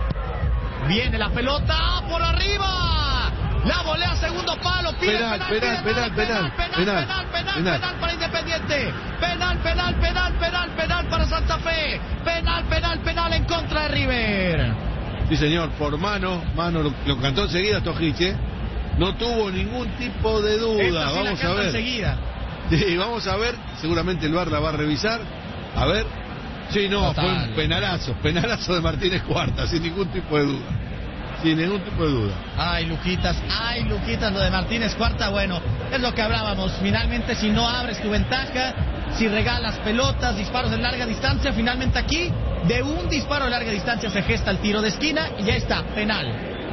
Viene la pelota por arriba. La volea segundo palo, pide penal, penal, penal, penal, penal, penal, penal, penal para Independiente, penal, penal, penal, penal, penal para Santa Fe, penal, penal, penal en contra de River. Sí señor, por mano, mano, lo, lo cantó enseguida Tojiche, no tuvo ningún tipo de duda, sí vamos a ver. Enseguida. Sí, vamos a ver, seguramente el V A R la va a revisar, a ver, sí, no, Total. Fue un penalazo, penalazo de Martínez Cuarta, sin ningún tipo de duda. Sin ningún tipo de duda. Ay, Luquitas, ay, Luquitas, lo de Martínez Cuarta, bueno, es lo que hablábamos. Finalmente, si no abres tu ventaja, si regalas pelotas, disparos de larga distancia, finalmente aquí, de un disparo de larga distancia se gesta el tiro de esquina y ya está, penal.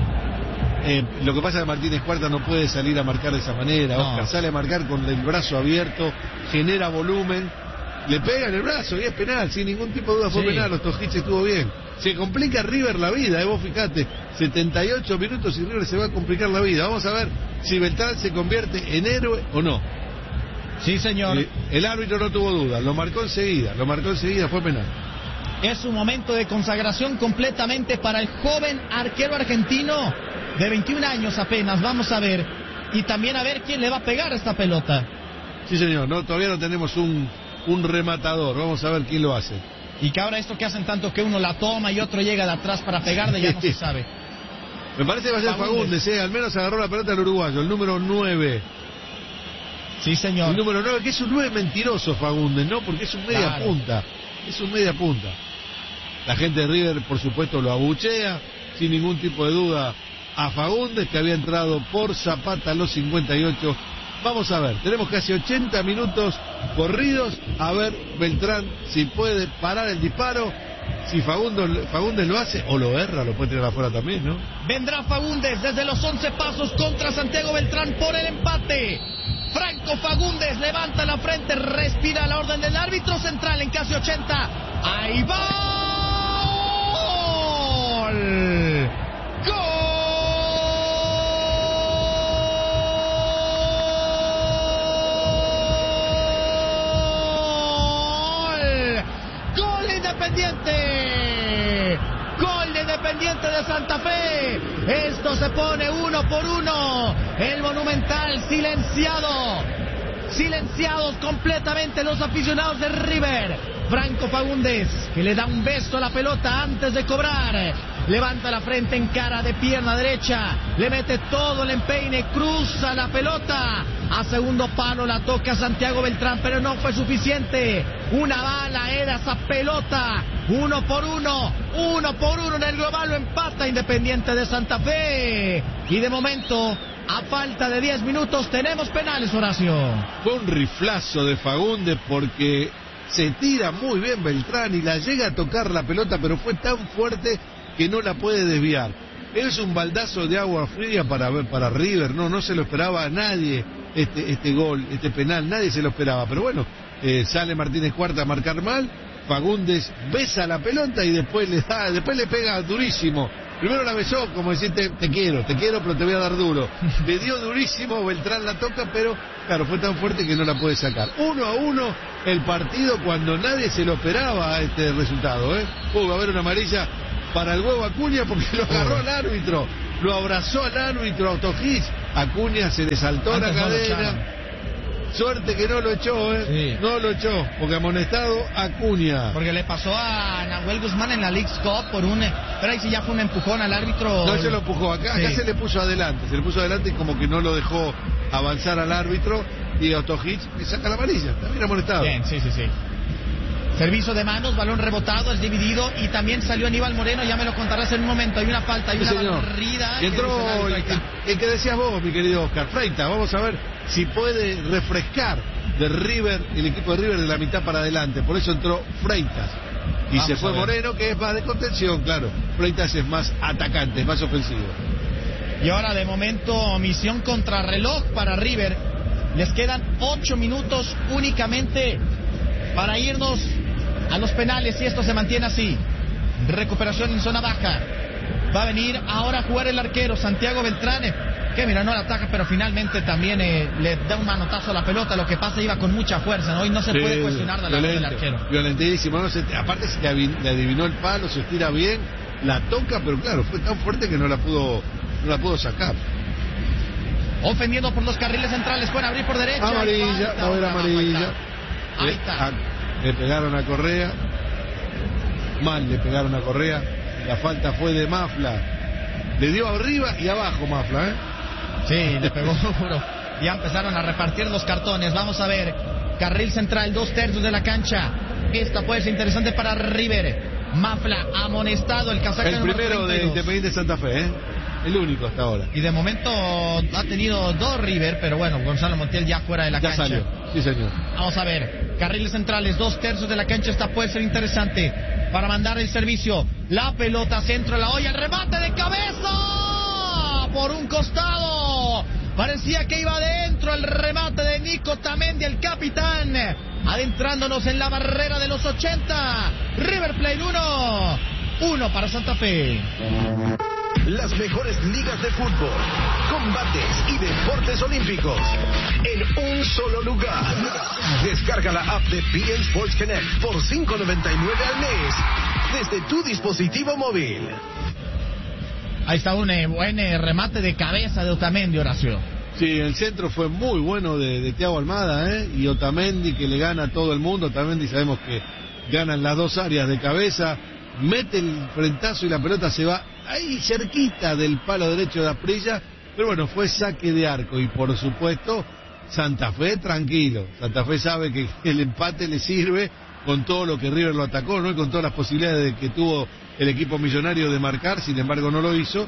Eh, lo que pasa es que Martínez Cuarta no puede salir a marcar de esa manera, no. Oscar sale a marcar con el brazo abierto, genera volumen, le pega en el brazo y es penal, sin ningún tipo de duda fue sí. penal, los Tojiche estuvo bien. Se complica River la vida, eh, vos fijate, setenta y ocho minutos y River se va a complicar la vida. Vamos a ver si Beltrán se convierte en héroe o no. Sí, señor. Eh, el árbitro no tuvo duda, lo marcó enseguida, lo marcó enseguida, fue penal. Es un momento de consagración completamente para el joven arquero argentino de veintiún años apenas, vamos a ver. Y también a ver quién le va a pegar esta pelota. Sí, señor, no, todavía no tenemos un, un rematador, vamos a ver quién lo hace. Y que ahora esto que hacen tanto que uno la toma y otro llega de atrás para pegarle, ya no se sabe. Me parece que va a ser Fagundes, eh, al menos agarró la pelota el uruguayo, el número nueve. Sí, señor. El número nueve, que es un nueve mentiroso Fagundes, ¿no? Porque es un media claro. punta, es un media punta. La gente de River, por supuesto, lo abuchea, sin ningún tipo de duda, a Fagundes, que había entrado por Zapata a los cincuenta y ocho. Vamos a ver, tenemos casi ochenta minutos corridos, a ver Beltrán si puede parar el disparo, si Fagundes, Fagundes lo hace o lo erra, lo puede tirar afuera también, ¿no? Vendrá Fagundes desde los once pasos contra Santiago Beltrán por el empate. Franco Fagundes levanta la frente, respira la orden del árbitro central en casi ochenta. ¡Ahí va! ¡Gol! ¡Gol! Independiente, gol de Independiente de Santa Fe. Esto se pone uno por uno. El Monumental silenciado, silenciados completamente los aficionados de River. Franco Fagundes, que le da un beso a la pelota antes de cobrar, levanta la frente en cara de pierna derecha, le mete todo el empeine, cruza la pelota, a segundo palo la toca Santiago Beltrán, pero no fue suficiente. Una bala era esa pelota. Uno por uno, uno por uno en el global, lo empata Independiente de Santa Fe. Y de momento, a falta de diez minutos, tenemos penales, Horacio. Fue un riflazo de Fagundes porque se tira muy bien Beltrán y la llega a tocar la pelota, pero fue tan fuerte que no la puede desviar. Es un baldazo de agua fría para ver para River, no, no se lo esperaba a nadie este, este gol, este penal, nadie se lo esperaba, pero bueno, eh, sale Martínez Cuarta a marcar mal, Fagundes besa la pelota y después le da, después le pega durísimo Primero la besó, como decirte, te quiero, te quiero, pero te voy a dar duro. Le dio durísimo, Beltrán la toca, pero claro, fue tan fuerte que no la puede sacar. Uno a uno el partido cuando nadie se lo esperaba a este resultado, ¿eh? Uh, va a haber una amarilla para el huevo Acuña porque lo agarró al árbitro, lo abrazó al árbitro Autogis. Acuña se le saltó Antes la no lo cadena. echaron. Suerte que no lo echó, ¿eh? Sí. No lo echó, porque amonestado Acuña. Porque le pasó a Nahuel Guzmán en la Leagues Cup por un... Pero ahí sí ya fue un empujón al árbitro. No, se lo empujó. Acá, Sí. acá se le puso adelante. Se le puso adelante y como que no lo dejó avanzar al árbitro. Y Autogis le saca la amarilla. También amonestado. Bien, sí, sí, sí. Servicio de manos, balón rebotado, es dividido y también salió Aníbal Moreno, ya me lo contarás en un momento. Hay una falta, hay Sí, una señor. barrida. Y que entró dice el árbitro, el, ahí está. el- el que decías vos, mi querido Oscar, Freitas. Vamos a ver si puede refrescar de River, el equipo de River de la mitad para adelante. Por eso entró Freitas. Y Vamos se a fue ver. Moreno, que es más de contención, claro. Freitas es más atacante, es más ofensivo. Y ahora de momento misión contra reloj para River. Les quedan ocho minutos únicamente para irnos a los penales si esto se mantiene así. Recuperación en zona baja. Va a venir ahora a jugar el arquero Santiago Beltrán, que mira, no la ataca, pero finalmente también eh, le da un manotazo a la pelota. Lo que pasa iba con mucha fuerza, ¿no? Y no se puede Sí, cuestionar de la voz del violento, arquero. Violentísimo. No, se- aparte se le, avi- le adivinó el palo, se estira bien, la toca, pero claro, fue tan fuerte que no la pudo, no la pudo sacar. Ofendiendo por los carriles centrales, pueden abrir por derecha. Amarilla, Falta, va a haber otra más, amarilla. ahí está. Ahí Le- está. a- le pegaron a Correa. Mal le pegaron a Correa. La falta fue de Mafla. Le dio arriba y abajo Mafla, ¿eh? Sí, le pegó duro. Ya empezaron a repartir los cartones. Vamos a ver. Carril central, dos tercios de la cancha. Esta puede ser interesante para River. Mafla, amonestado, el casaca El número primero de treinta y dos. Independiente Santa Fe, ¿eh? El único hasta ahora. Y de momento ha tenido dos River, pero bueno, Gonzalo Montiel ya fuera de la Ya cancha. salió. Sí, señor. Vamos a ver. Carriles centrales, dos tercios de la cancha. Esta puede ser interesante para mandar el servicio. La pelota, centro de la olla, el remate de cabeza por un costado. Parecía que iba adentro el remate de Nico Tamendi, el capitán. Adentrándonos en la barrera de los ochenta. River Plate uno. uno para Santa Fe. Las mejores ligas de fútbol, combates y deportes olímpicos en un solo lugar. Descarga la app de B N Sports Connect por cinco noventa y nueve al mes desde tu dispositivo móvil. Ahí está un eh, buen eh, remate de cabeza de Otamendi, Horacio. Sí, el centro fue muy bueno de, de Thiago Almada, ¿eh? Y Otamendi que le gana a todo el mundo. Otamendi sabemos que ganan las dos áreas de cabeza. Mete el frentazo y la pelota se va ahí cerquita del palo derecho de Asprilla. Pero bueno, fue saque de arco. Y por supuesto, Santa Fe tranquilo. Santa Fe sabe que el empate le sirve con todo lo que River lo atacó, ¿no? Y con todas las posibilidades de que tuvo el equipo millonario de marcar. Sin embargo, no lo hizo.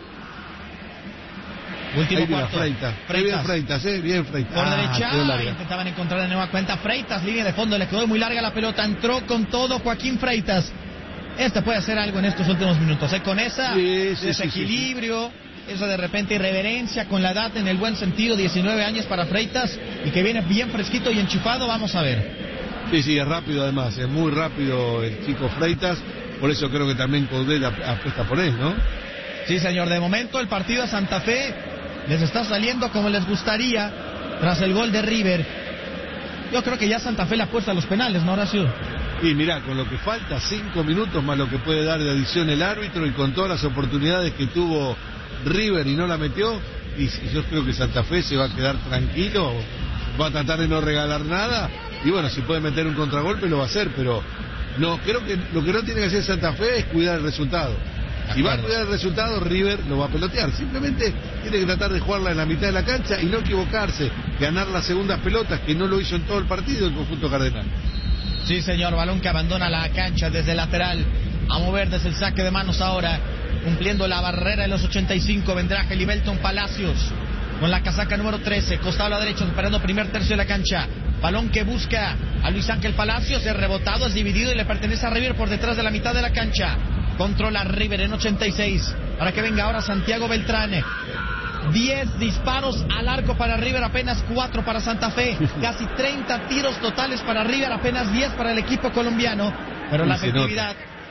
Último Ahí viene cuarto. Freitas. Freitas. Bien Freitas, ¿eh? Bien Freitas. Por Ah, derecha, quedó larga. intentaban encontrar de nueva cuenta Freitas, línea de fondo, le quedó muy larga la pelota, entró con todo Joaquín Freitas. Este puede hacer algo en estos últimos minutos, ¿eh? Con esa Sí, sí, desequilibrio, esa de repente irreverencia con la edad en el buen sentido, diecinueve años para Freitas y que viene bien fresquito y enchufado, vamos a ver. Sí, sí, es rápido además, es muy rápido el chico Freitas, por eso creo que también Coudet ap- apuesta por él, ¿no? Sí, señor, de momento el partido a Santa Fe les está saliendo como les gustaría tras el gol de River. Yo creo que ya Santa Fe le apuesta a los penales, ¿no, Horacio? Y mirá, con lo que falta, cinco minutos más lo que puede dar de adición el árbitro y con todas las oportunidades que tuvo River y no la metió, y, y yo creo que Santa Fe se va a quedar tranquilo, va a tratar de no regalar nada, y bueno, si puede meter un contragolpe lo va a hacer, pero no, creo que lo que no tiene que hacer Santa Fe es cuidar el resultado. Si va a cuidar el resultado, River lo va a pelotear. Simplemente tiene que tratar de jugarla en la mitad de la cancha y no equivocarse, ganar las segundas pelotas, que no lo hizo en todo el partido el conjunto cardenal. Sí, señor, balón que abandona la cancha desde el lateral. A mover desde el saque de manos ahora. Cumpliendo la barrera de los ochenta y cinco. Vendrá Gelibelton Palacios con la casaca número trece. Costado a la derecha, esperando primer tercio de la cancha. Balón que busca a Luis Ángel Palacios. Es rebotado, es dividido y le pertenece a River por detrás de la mitad de la cancha. Controla River en ochenta y seis. Para que venga ahora Santiago Beltrán. diez disparos al arco para River, apenas cuatro para Santa Fe. Casi treinta tiros totales para River, apenas diez para el equipo colombiano. Pero Y la se efectividad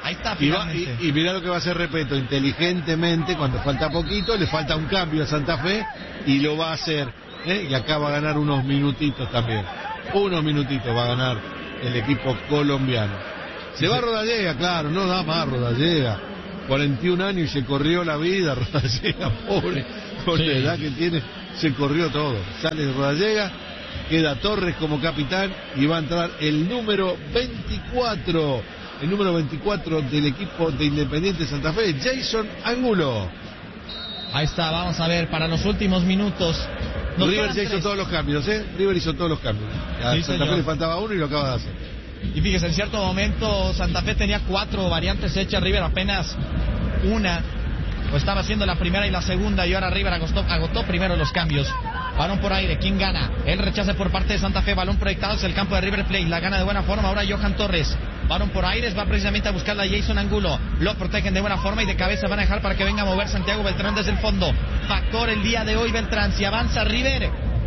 Ahí está, Y, va, finalmente. y, y mirá lo que va a hacer Repeto, inteligentemente, cuando falta poquito, le falta un cambio a Santa Fe y lo va a hacer. ¿eh? Y acá va a ganar unos minutitos también. Unos minutitos va a ganar el equipo colombiano. Se va Rodallega, claro, no da más Rodallega. cuarenta y un años y se corrió la vida, Rodallega, pobre, con Sí. la edad que tiene, se corrió todo. Sale Rodallega, queda Torres como capitán y va a entrar el número veinticuatro, el número veinticuatro del equipo de Independiente Santa Fe, Jason Angulo. Ahí está, vamos a ver, para los últimos minutos. Nos River quedan ya hizo tres. todos los cambios, ¿eh? River hizo todos los cambios. A Sí, Santa señor. Fe le faltaba uno y lo acaba de hacer. Y fíjese, en cierto momento Santa Fe tenía cuatro variantes hechas, River apenas una, o estaba haciendo la primera y la segunda, y ahora River agotó, agotó primero los cambios. Balón por aire, ¿quién gana? El rechace por parte de Santa Fe, balón proyectado hacia el campo de River Plate, la gana de buena forma ahora Johan Torres. Balón por aires, va precisamente a buscarla Jason Angulo, lo protegen de buena forma y de cabeza van a dejar para que venga a mover Santiago Beltrán desde el fondo. Factor el día de hoy Beltrán, si avanza River,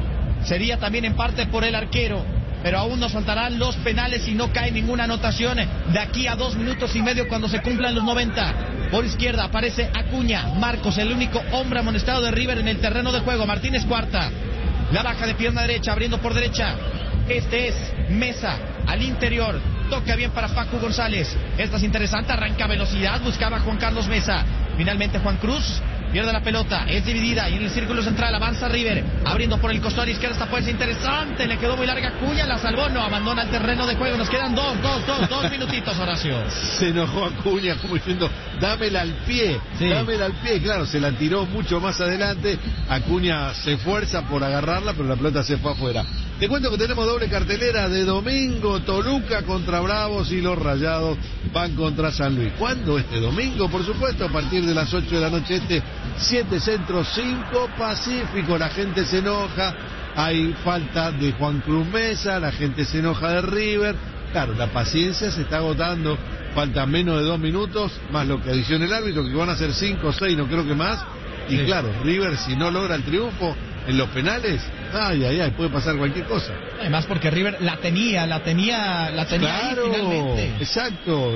sería también en parte por el arquero, pero aún nos faltarán los penales y no cae ninguna anotación de aquí a dos minutos y medio cuando se cumplan los noventa. Por izquierda aparece Acuña, Marcos, el único hombre amonestado de River en el terreno de juego. Martínez Cuarta, la baja de pierna derecha, abriendo por derecha. Este es Mesa, al interior, toca bien para Facu González. Esta es interesante, arranca velocidad, buscaba Juan Carlos Mesa. Finalmente Juan Cruz pierde la pelota, es dividida y en el círculo central avanza River, abriendo por el costado izquierdo. Esta puede ser interesante, le quedó muy larga Acuña, la salvó, no, abandona el terreno de juego. Nos quedan dos, dos, dos, dos minutitos, Horacio. Se enojó Acuña como diciendo, dámela al pie, Sí. dámela al pie. Claro, se la tiró mucho más adelante. Acuña se esfuerza por agarrarla, pero la pelota se fue afuera. Te cuento que tenemos doble cartelera de domingo, Toluca contra Bravos y los Rayados van contra San Luis. ¿Cuándo? Este domingo, por supuesto, a partir de las ocho de la noche este, siete Centro, cinco Pacífico. La gente se enoja, hay falta de Juan Cruz Mesa, la gente se enoja de River. Claro, la paciencia se está agotando, faltan menos de dos minutos, más lo que adiciona el árbitro, que van a ser cinco o seis, no creo que más. Y Sí. claro, River si no logra el triunfo en los penales, ay, ay, ay, puede pasar cualquier cosa. Además porque River la tenía, la tenía, la tenía Claro, ahí finalmente. exacto.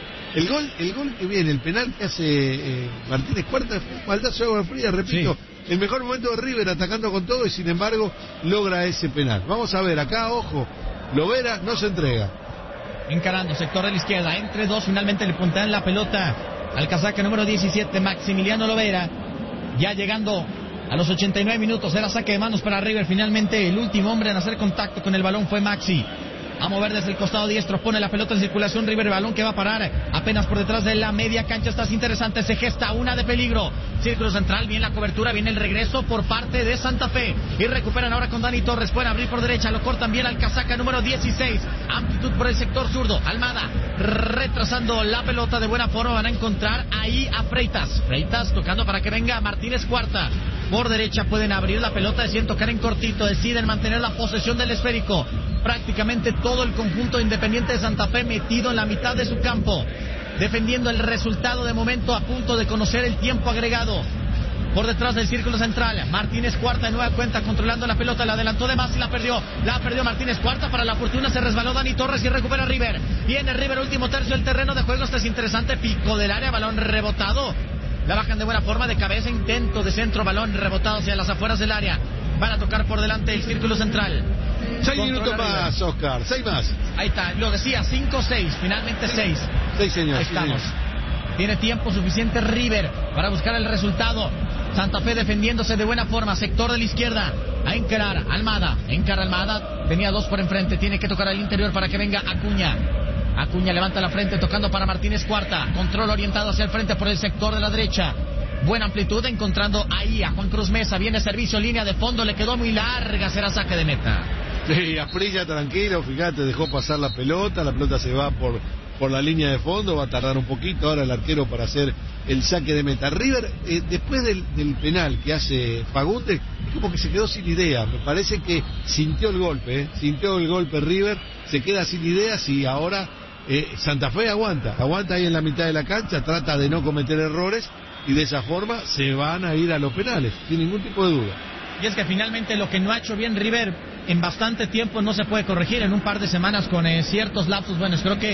El gol, el gol que viene, el penal que hace eh, Martínez Cuarta, fue un baldazo de agua fría, repito, Sí. el mejor momento de River atacando con todo y sin embargo logra ese penal. Vamos a ver, acá, ojo, Lovera no se entrega. Encarando, sector de la izquierda, entre dos, finalmente le puntean la pelota al casaca número diecisiete, Maximiliano Lovera, ya llegando a los ochenta y nueve minutos, era saque de manos para River. Finalmente el último hombre en hacer contacto con el balón fue Maxi. A mover desde el costado diestro, pone la pelota en circulación River, balón que va a parar apenas por detrás de la media cancha. Estás interesante, se gesta una de peligro. Círculo central, bien la cobertura, viene el regreso por parte de Santa Fe. Y recuperan ahora con Dani Torres, pueden abrir por derecha, lo cortan bien al casaca número dieciséis. Amplitud por el sector zurdo, Almada retrasando la pelota de buena forma, van a encontrar ahí a Freitas. Freitas tocando para que venga Martínez Cuarta. Por derecha pueden abrir la pelota, deciden tocar en cortito, deciden mantener la posesión del esférico. Prácticamente todo el conjunto Independiente de Santa Fe metido en la mitad de su campo, defendiendo el resultado de momento, a punto de conocer el tiempo agregado. Por detrás del círculo central, Martínez Cuarta de nueva cuenta controlando la pelota, la adelantó de más y la perdió, la perdió Martínez Cuarta, para la fortuna se resbaló Dani Torres y recupera River. Viene River, último tercio del terreno de juego, este es interesante, pico del área, balón rebotado, la bajan de buena forma, de cabeza, intento de centro, balón rebotado hacia las afueras del área, van a tocar por delante el círculo central. Seis Controla minutos River. más, Oscar, seis más. Ahí está, lo decía, cinco seis, finalmente seis. Seis, señor. Ahí sí, estamos. señor. Tiene tiempo suficiente River para buscar el resultado. Santa Fe defendiéndose de buena forma, sector de la izquierda, a encarar Almada, encara Almada, tenía dos por enfrente, tiene que tocar al interior para que venga Acuña. Acuña levanta la frente tocando para Martínez Cuarta, control orientado hacia el frente por el sector de la derecha. Buena amplitud encontrando ahí a Juan Cruz Mesa, viene servicio, línea de fondo, le quedó muy larga, será saque de meta. Sí, Asprilla tranquilo, fíjate, dejó pasar la pelota, la pelota se va por, por la línea de fondo, va a tardar un poquito ahora el arquero para hacer el saque de meta. River, eh, después del, del penal que hace Fagundes, es como que se quedó sin idea, me parece que sintió el golpe, eh, sintió el golpe River, se queda sin ideas y ahora eh, Santa Fe aguanta, aguanta ahí en la mitad de la cancha, trata de no cometer errores y de esa forma se van a ir a los penales, sin ningún tipo de duda. Y es que finalmente lo que no ha hecho bien River en bastante tiempo no se puede corregir en un par de semanas con eh, ciertos lapsos buenos. Creo que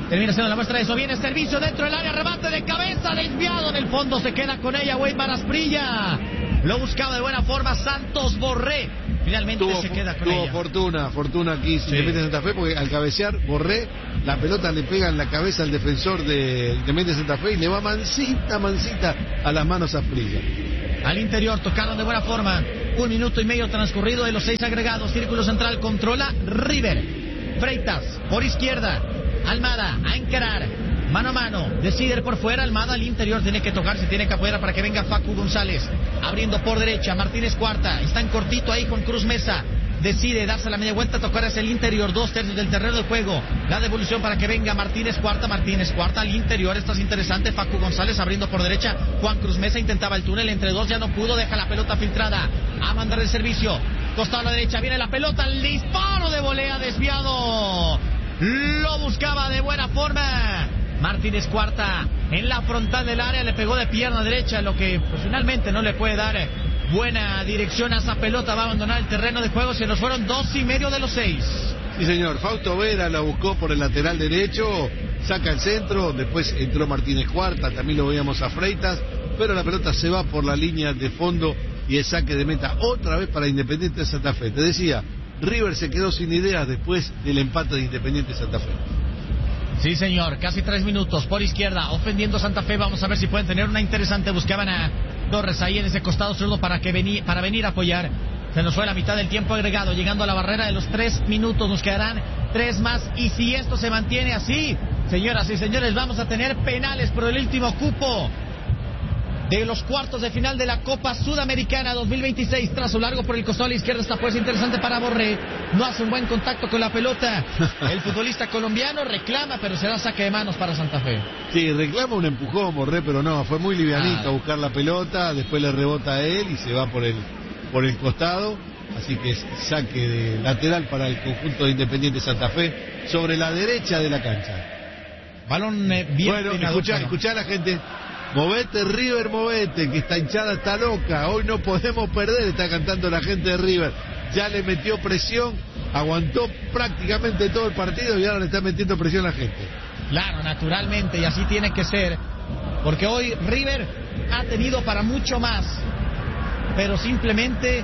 Termina siendo la muestra de eso. Viene servicio dentro del área. Rebate de cabeza. Desviado en el fondo. Se queda con ella Weimar Asprilla. Lo buscaba de buena forma Santos Borré. Finalmente tuvo, se queda con tuvo ella. fortuna, fortuna aquí sí. Independiente Santa Fe, porque al cabecear Borré, la pelota le pega en la cabeza al defensor de Independiente Santa Fe y le va mansita, mansita a las manos a Asprilla. Al interior, tocaron de buena forma. Un minuto y medio transcurrido de los seis agregados. Círculo central, controla River. Freitas, por izquierda. Almada, a encarar. Mano a mano, decide por fuera. Almada al interior, tiene que tocarse, tiene que apoyar para que venga Facu González. Abriendo por derecha, Martínez Cuarta. Está en cortito ahí con Cruz Mesa. Decide darse la media vuelta, tocar hacia el interior, dos tercios del terreno de juego. La devolución para que venga Martínez Cuarta, Martínez Cuarta al interior, esto es interesante. Facu González abriendo por derecha. Juan Cruz Mesa intentaba el túnel entre dos, ya no pudo, deja la pelota filtrada. A mandar el servicio. Costado a la derecha, viene la pelota, el disparo de volea desviado. Lo buscaba de buena forma Martínez Cuarta en la frontal del área, le pegó de pierna derecha, lo que pues, finalmente no le puede dar buena dirección a esa pelota. Va a abandonar el terreno de juego. Se nos fueron dos y medio de los seis. Sí, señor. Fausto Vera la buscó por el lateral derecho, saca el centro, después entró Martínez Cuarta, también lo veíamos a Freitas, pero la pelota se va por la línea de fondo y el saque de meta otra vez para Independiente Santa Fe. Te decía, River se quedó sin ideas después del empate de Independiente Santa Fe. Sí, señor, casi tres minutos por izquierda, ofendiendo Santa Fe. Vamos a ver si pueden tener una interesante. Buscaban a Torres ahí en ese costado zurdo para que vení, para venir a apoyar. Se nos fue la mitad del tiempo agregado, llegando a la barrera de los tres minutos. Nos quedarán tres más. Y si esto se mantiene así, señoras y señores, vamos a tener penales por el último cupo de los cuartos de final de la Copa Sudamericana dos mil veintiséis. Trazo largo por el costado a la izquierda. Esta pues interesante para Borré. No hace un buen contacto con la pelota. El futbolista colombiano reclama, pero será saque de manos para Santa Fe. Sí, reclama un empujón Borré, pero no, fue muy livianito ah. a buscar la pelota. Después le rebota a él y se va por el, por el costado. Así que es saque de lateral para el conjunto de Independiente Santa Fe sobre la derecha de la cancha. Balón eh, bien. Bueno, escuchá, escuchá a la gente. Movete River, movete, que esta hinchada está loca, hoy no podemos perder, está cantando la gente de River. Ya le metió presión, aguantó prácticamente todo el partido y ahora le está metiendo presión a la gente. Claro, naturalmente, y así tiene que ser, porque hoy River ha tenido para mucho más, pero simplemente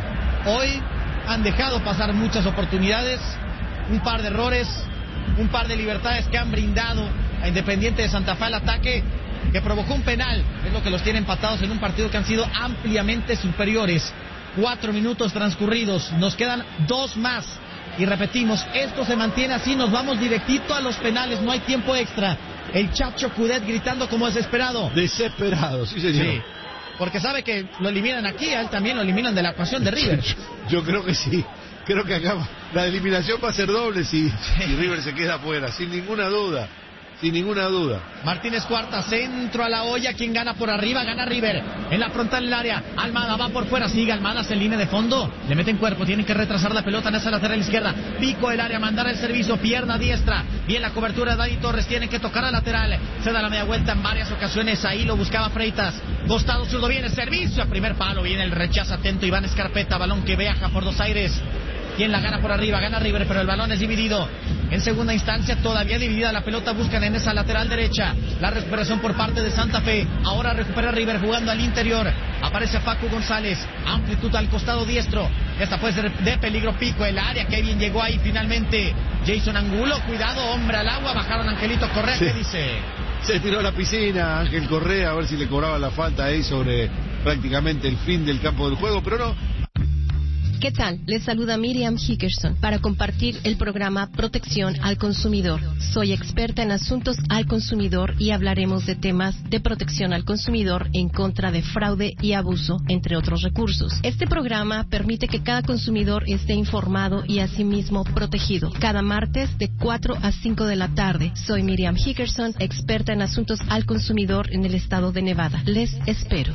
hoy han dejado pasar muchas oportunidades, un par de errores, un par de libertades que han brindado a Independiente de Santa Fe al ataque, que provocó un penal, es lo que los tiene empatados en un partido que han sido ampliamente superiores. Cuatro minutos transcurridos, nos quedan dos más. Y repetimos, esto se mantiene así, nos vamos directito a los penales, no hay tiempo extra. El Chacho Cudet gritando como desesperado. Desesperado, sí señor. Sí, porque sabe que lo eliminan aquí, a él también lo eliminan de la ecuación de River. Yo creo que sí, creo que acá la eliminación va a ser doble si, si River se queda afuera, sin ninguna duda. Sin ninguna duda. Martínez Cuarta, centro a la olla. ¿Quién gana por arriba? Gana River. En la frontal del área. Almada va por fuera. Sigue Almada en línea de fondo. Le meten cuerpo. Tienen que retrasar la pelota en esa lateral izquierda. Pico el área. Mandar el servicio. Pierna diestra. Bien la cobertura de Dani Torres. Tienen que tocar a lateral. Se da la media vuelta en varias ocasiones. Ahí lo buscaba Freitas. Costado zurdo. Viene servicio. A primer palo. Viene el rechazo atento. Iván Escarpeta. Balón que viaja por dos aires. ¿Quién la gana por arriba? Gana River, pero el balón es dividido. En segunda instancia, todavía dividida la pelota, buscan en esa lateral derecha. La recuperación por parte de Santa Fe. Ahora recupera River jugando al interior. Aparece Facu González. Amplitud al costado diestro. Esta puede ser de peligro. Pico el área. Qué bien llegó ahí finalmente Jason Angulo. Cuidado, hombre al agua. Bajaron Angelito Correa. Sí. ¿Qué dice? Se tiró a la piscina Ángel Correa a ver si le cobraba la falta ahí sobre prácticamente el fin del campo del juego, pero no. ¿Qué tal? Les saluda Miriam Hickerson para compartir el programa Protección al Consumidor. Soy experta en asuntos al consumidor y hablaremos de temas de protección al consumidor en contra de fraude y abuso, entre otros recursos. Este programa permite que cada consumidor esté informado y asimismo protegido. Cada martes de cuatro a cinco de la tarde. Soy Miriam Hickerson, experta en asuntos al consumidor en el estado de Nevada. Les espero.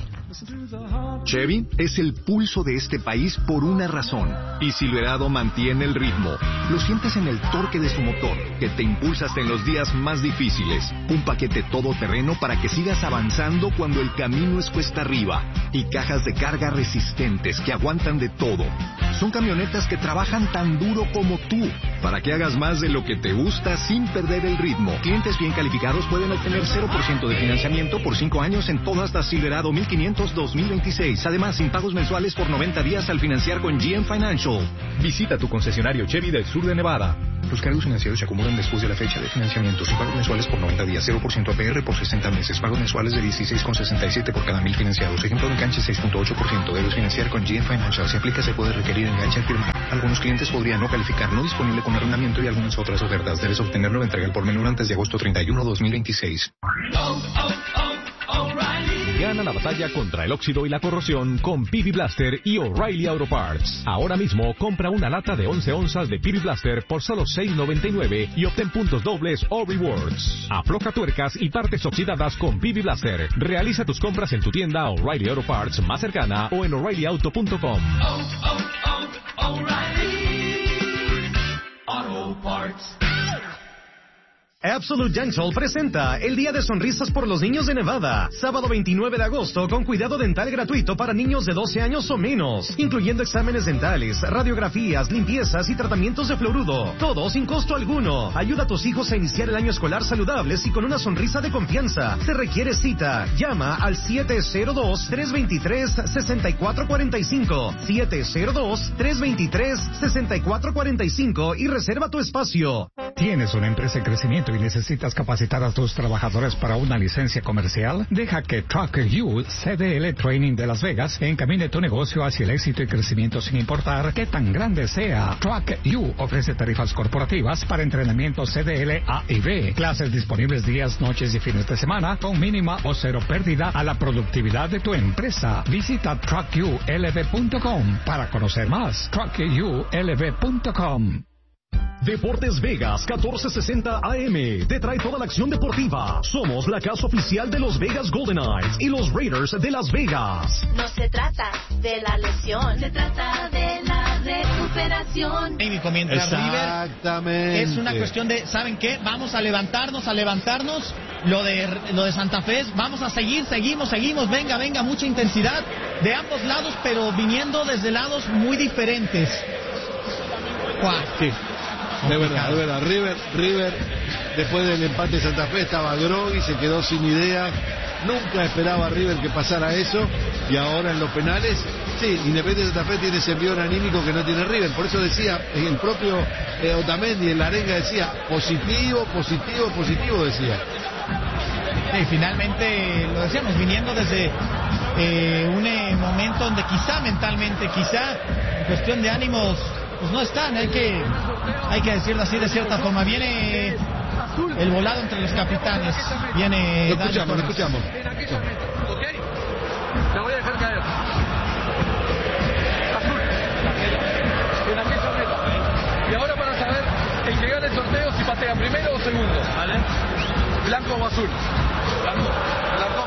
Chevy es el pulso de este país por una razón. Y Silverado mantiene el ritmo. Lo sientes en el torque de su motor, que te impulsa hasta en los días más difíciles. Un paquete todoterreno para que sigas avanzando cuando el camino es cuesta arriba. Y cajas de carga resistentes que aguantan de todo. Son camionetas que trabajan tan duro como tú, para que hagas más de lo que te gusta sin perder el ritmo. Clientes bien calificados pueden obtener cero por ciento de financiamiento por cinco años en todas las Silverado mil quinientos dos mil veintiséis. Además, sin pagos mensuales por noventa días al financiar con G M Financial. Visita tu concesionario Chevy del sur de Nevada. Los cargos financieros se acumulan después de la fecha de financiamiento. Sin pagos mensuales por noventa días, cero por ciento A P R por sesenta meses. Pagos mensuales de dieciséis con sesenta y siete por cada mil financiados. Ejemplo de enganche seis punto ocho por ciento. Debes financiar con G M Financial. Si aplica, se puede requerir enganche al firmar. Algunos clientes podrían no calificar. No disponible con arrendamiento y algunas otras ofertas. Debes obtener nueva entrega al por menor antes de agosto treinta y uno, dos mil veintiséis. Oh, oh, oh, O'Reilly. Gana la batalla contra el óxido y la corrosión con P B Blaster y O'Reilly Auto Parts. Ahora mismo compra una lata de once onzas de P B Blaster por solo seis noventa y nueve y obtén puntos dobles o rewards. Afloja tuercas y partes oxidadas con P B Blaster. Realiza tus compras en tu tienda O'Reilly Auto Parts más cercana o en O'Reilly Auto punto com. Oh, oh, oh, O'Reilly Auto Parts. Absolute Dental presenta el Día de Sonrisas por los Niños de Nevada, sábado veintinueve de agosto, con cuidado dental gratuito para niños de doce años o menos, incluyendo exámenes dentales, radiografías, limpiezas y tratamientos de fluoruro, todo sin costo alguno. Ayuda a tus hijos a iniciar el año escolar saludables y con una sonrisa de confianza. Te requiere cita. Llama al siete cero dos, tres dos tres, seis cuatro cuatro cinco, siete cero dos, tres dos tres, seis cuatro cuatro cinco y reserva tu espacio. ¿Tienes una empresa en crecimiento y necesitas capacitar a tus trabajadores para una licencia comercial? Deja que Truck U C D L Training de Las Vegas encamine tu negocio hacia el éxito y crecimiento sin importar qué tan grande sea. Truck U ofrece tarifas corporativas para entrenamiento C D L A y B, clases disponibles días, noches y fines de semana con mínima o cero pérdida a la productividad de tu empresa. Visita truck u l v punto com para conocer más. truck u l v punto com. Deportes Vegas catorce sesenta A M te trae toda la acción deportiva. Somos la casa oficial de los Vegas Golden Knights y los Raiders de Las Vegas. No se trata de la lesión, se trata de la recuperación. Y mientras Exactamente. River es una cuestión de, ¿saben qué? Vamos a levantarnos, a levantarnos. Lo de lo de Santa Fe es, vamos a seguir, seguimos, seguimos. Venga, venga, mucha intensidad de ambos lados, pero viniendo desde lados muy diferentes. Wow. Sí. De verdad, de verdad, River, River, después del empate de Santa Fe estaba groggy, se quedó sin idea, nunca esperaba River que pasara eso, y ahora en los penales, sí, Independiente de Santa Fe tiene ese envío anímico que no tiene River, por eso decía, el propio eh, Otamendi en la arenga decía, positivo, positivo, positivo, decía. Sí, finalmente, lo decíamos, viniendo desde eh, un eh, momento donde quizá mentalmente, quizá en cuestión de ánimos, pues no están, hay que hay que decirlo así de cierta forma. Viene el volado entre los capitanes. Viene. Lo escuchamos, lo escuchamos. Ok. La voy a dejar caer. Azul. En aquella meta. Y ahora para saber el que gana el sorteo si patea primero o segundo. ¿Vale? Blanco o azul. Blanco. Blanco.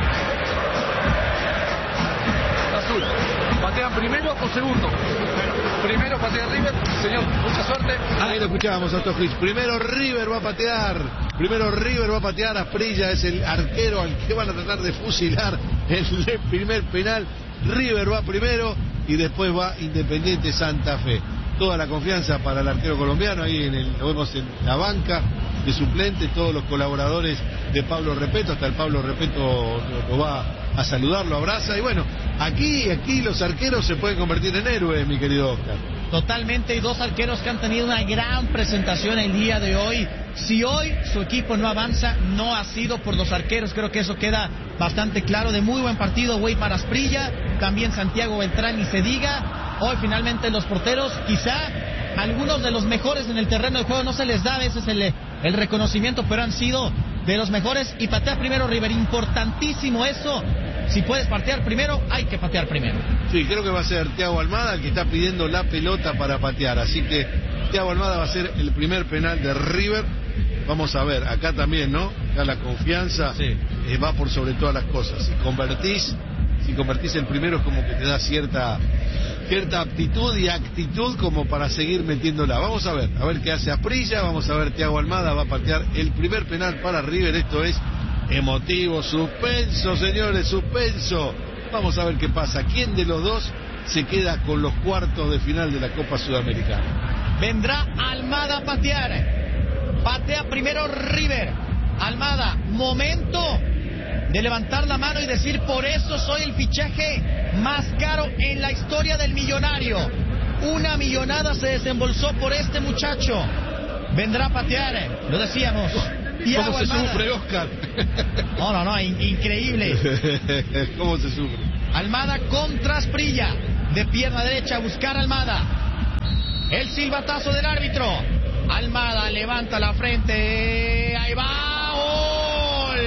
Azul. ¿Patean primero o segundo? Primero patea River, señor, mucha suerte. Ahí lo escuchábamos a Tojich. Primero River va a patear. Primero River va a patear. Asprilla es el arquero al que van a tratar de fusilar en el primer penal. River va primero y después va Independiente Santa Fe. Toda la confianza para el arquero colombiano. Ahí en el, lo vemos en la banca de suplente, todos los colaboradores de Pablo Repeto. Hasta el Pablo Repeto lo, lo va a saludar, lo abraza. Y bueno, aquí, aquí los arqueros se pueden convertir en héroes, mi querido Oscar. Totalmente, y dos arqueros que han tenido una gran presentación el día de hoy. Si hoy su equipo no avanza, no ha sido por los arqueros, creo que eso queda bastante claro. De muy buen partido, Weimar Asprilla, también Santiago Beltrán, y se diga. Hoy finalmente los porteros, quizá algunos de los mejores en el terreno de juego, no se les da a veces el, el reconocimiento, pero han sido de los mejores. Y patea primero River, importantísimo eso. Si puedes patear primero, hay que patear primero. Sí, creo que va a ser Thiago Almada el que está pidiendo la pelota para patear. Así que Thiago Almada va a ser el primer penal de River. Vamos a ver, acá también, ¿no? Acá la confianza sí. eh, va por sobre todas las cosas. Si convertís, si convertís el primero es como que te da cierta, cierta aptitud y actitud como para seguir metiéndola. Vamos a ver, a ver qué hace Asprilla. Vamos a ver, Thiago Almada va a patear el primer penal para River. Esto es emotivo, suspenso, señores, suspenso. Vamos a ver qué pasa. ¿Quién de los dos se queda con los cuartos de final de la Copa Sudamericana. Vendrá Almada a patear. Patea primero River. Almada, momento de levantar la mano y decir: por eso soy el fichaje más caro en la historia del Millonario. Una millonada se desembolsó por este muchacho. Vendrá a patear, lo decíamos. ¿Cómo se Almada. Sufre, Oscar? No, no, no, in- increíble. ¿Cómo se sufre? Almada contra Asprilla. De pierna derecha a buscar a Almada. El silbatazo del árbitro. Almada levanta la frente. Ahí va. ¡Gol!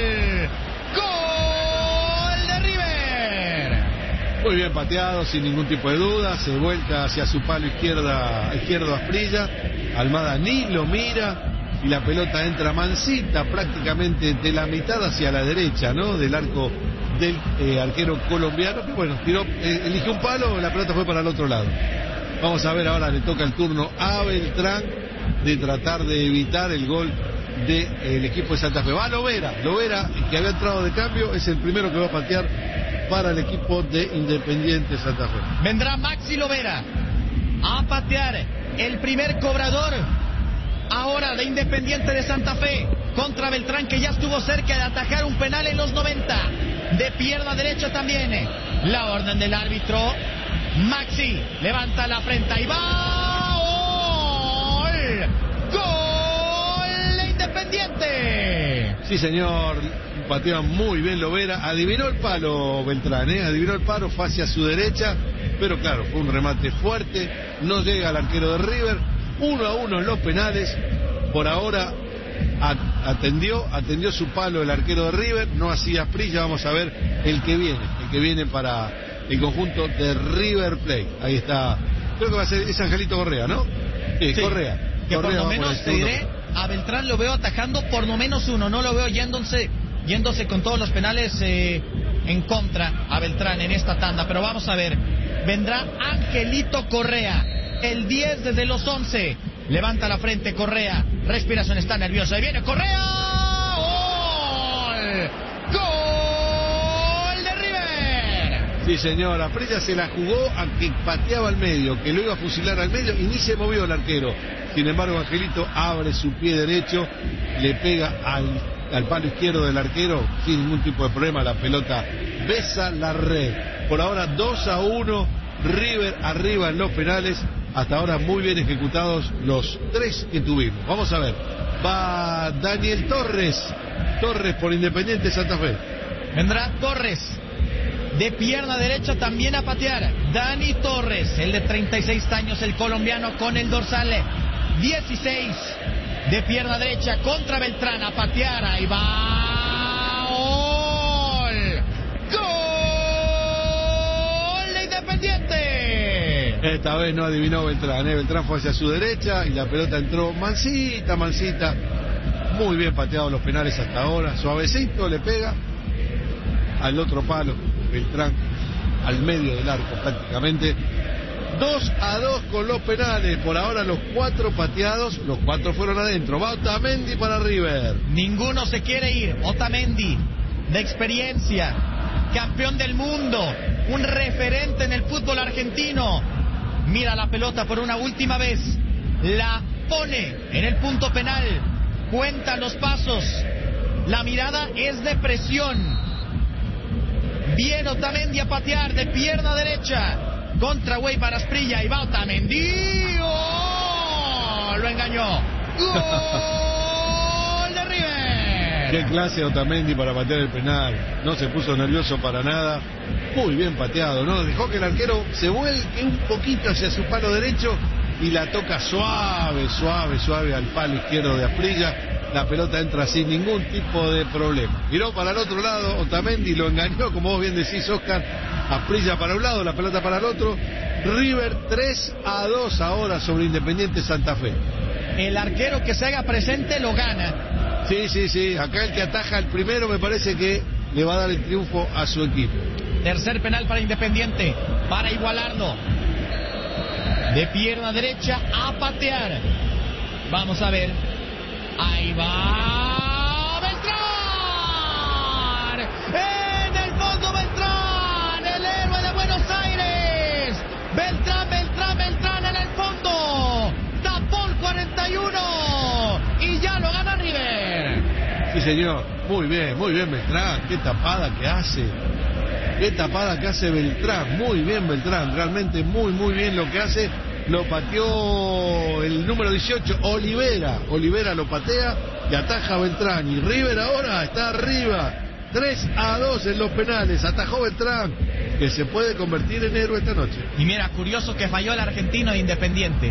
¡Gol de River! Muy bien pateado, sin ningún tipo de duda. Se vuelca hacia su palo izquierda, izquierdo Asprilla. Almada ni lo mira. Y la pelota entra mansita, prácticamente de la mitad hacia la derecha, ¿no? Del arco del eh, arquero colombiano. Que bueno, tiró, eh, eligió un palo, la pelota fue para el otro lado. Vamos a ver, ahora le toca el turno a Beltrán de tratar de evitar el gol del equipo de Santa Fe. Va Lovera, Lovera, que había entrado de cambio, es el primero que va a patear para el equipo de Independiente Santa Fe. Vendrá Maxi Lovera a patear, el primer cobrador ahora de Independiente de Santa Fe contra Beltrán, que ya estuvo cerca de atajar un penal en los noventa. De pierna derecha también la orden del árbitro. Maxi levanta la frente y va. ¡Gol! ¡Gol de Independiente! Sí, señor, patea muy bien Lovera. Adivinó el palo Beltrán, ¿eh? Adivinó el palo, fue hacia su derecha, pero claro, fue un remate fuerte. No llega al arquero de River. Uno a uno en los penales. Por ahora atendió, atendió su palo el arquero de River. No hacía Asprilla. Vamos a ver el que viene, el que viene para el conjunto de River Plate. Ahí está, creo que va a ser, es Angelito Correa, ¿no? Sí, sí, Correa. Que Correa, por lo menos te diré, a Beltrán lo veo atajando por lo menos uno. No lo veo yéndose, yéndose con todos los penales eh, en contra a Beltrán en esta tanda. Pero vamos a ver, vendrá Angelito Correa, el diez desde los once. Levanta la frente Correa, respiración, está nervioso. Ahí viene Correa. ¡Gol! ¡Gol de River! Sí, señor, Asprilla se la jugó a que pateaba al medio, que lo iba a fusilar al medio y ni se movió el arquero. Sin embargo, Angelito abre su pie derecho, le pega al, al palo izquierdo del arquero sin ningún tipo de problema. La pelota besa la red. Por ahora dos a uno, River arriba en los penales. Hasta ahora muy bien ejecutados los tres que tuvimos. Vamos a ver. Va Daniel Torres. Torres por Independiente Santa Fe. Vendrá Torres. De pierna derecha también a patear. Dani Torres, el de treinta y seis años, el colombiano con el dorsal dieciséis. De pierna derecha contra Beltrán a patear. Ahí va. ¡Gol! ¡Gol de Independiente! Esta vez no adivinó Beltrán, ¿eh? Beltrán fue hacia su derecha y la pelota entró mansita, mansita. Muy bien pateados los penales hasta ahora. Suavecito le pega al otro palo. Beltrán al medio del arco prácticamente. dos a dos con los penales. Por ahora los cuatro pateados, los cuatro fueron adentro. Va Otamendi para River. Ninguno se quiere ir. Otamendi, de experiencia, campeón del mundo, un referente en el fútbol argentino. Mira la pelota por una última vez, la pone en el punto penal, cuenta los pasos, la mirada es de presión. Viene Otamendi a patear de pierna derecha contra Güey para Asprilla y va Otamendi. ¡Oh! Lo engañó. ¡Gol de River! Qué clase de Otamendi para patear el penal. No se puso nervioso para nada. Muy bien pateado, ¿no? Dejó que el arquero se vuelque un poquito hacia su palo derecho y la toca suave, suave, suave al palo izquierdo de Asprilla. La pelota entra sin ningún tipo de problema. Miró para el otro lado, Otamendi lo engañó, como vos bien decís, Oscar. Asprilla para un lado, la pelota para el otro. River tres a dos ahora sobre Independiente Santa Fe. El arquero que se haga presente lo gana. Sí, sí, sí. Acá el que ataja el primero me parece que le va a dar el triunfo a su equipo. Tercer penal para Independiente, para igualarlo. De pierna derecha a patear. Vamos a ver. Ahí va Beltrán. En el fondo Beltrán, el héroe de Buenos Aires. señor. Muy bien, muy bien Beltrán. Qué tapada que hace. Qué tapada que hace Beltrán. Muy bien Beltrán. Realmente muy, muy bien lo que hace. Lo pateó el número dieciocho, Olivera. Olivera lo patea y ataja Beltrán. Y River ahora está arriba. tres a dos en los penales. Atajó Beltrán, que se puede convertir en héroe esta noche. Y mira, curioso que falló el argentino de Independiente.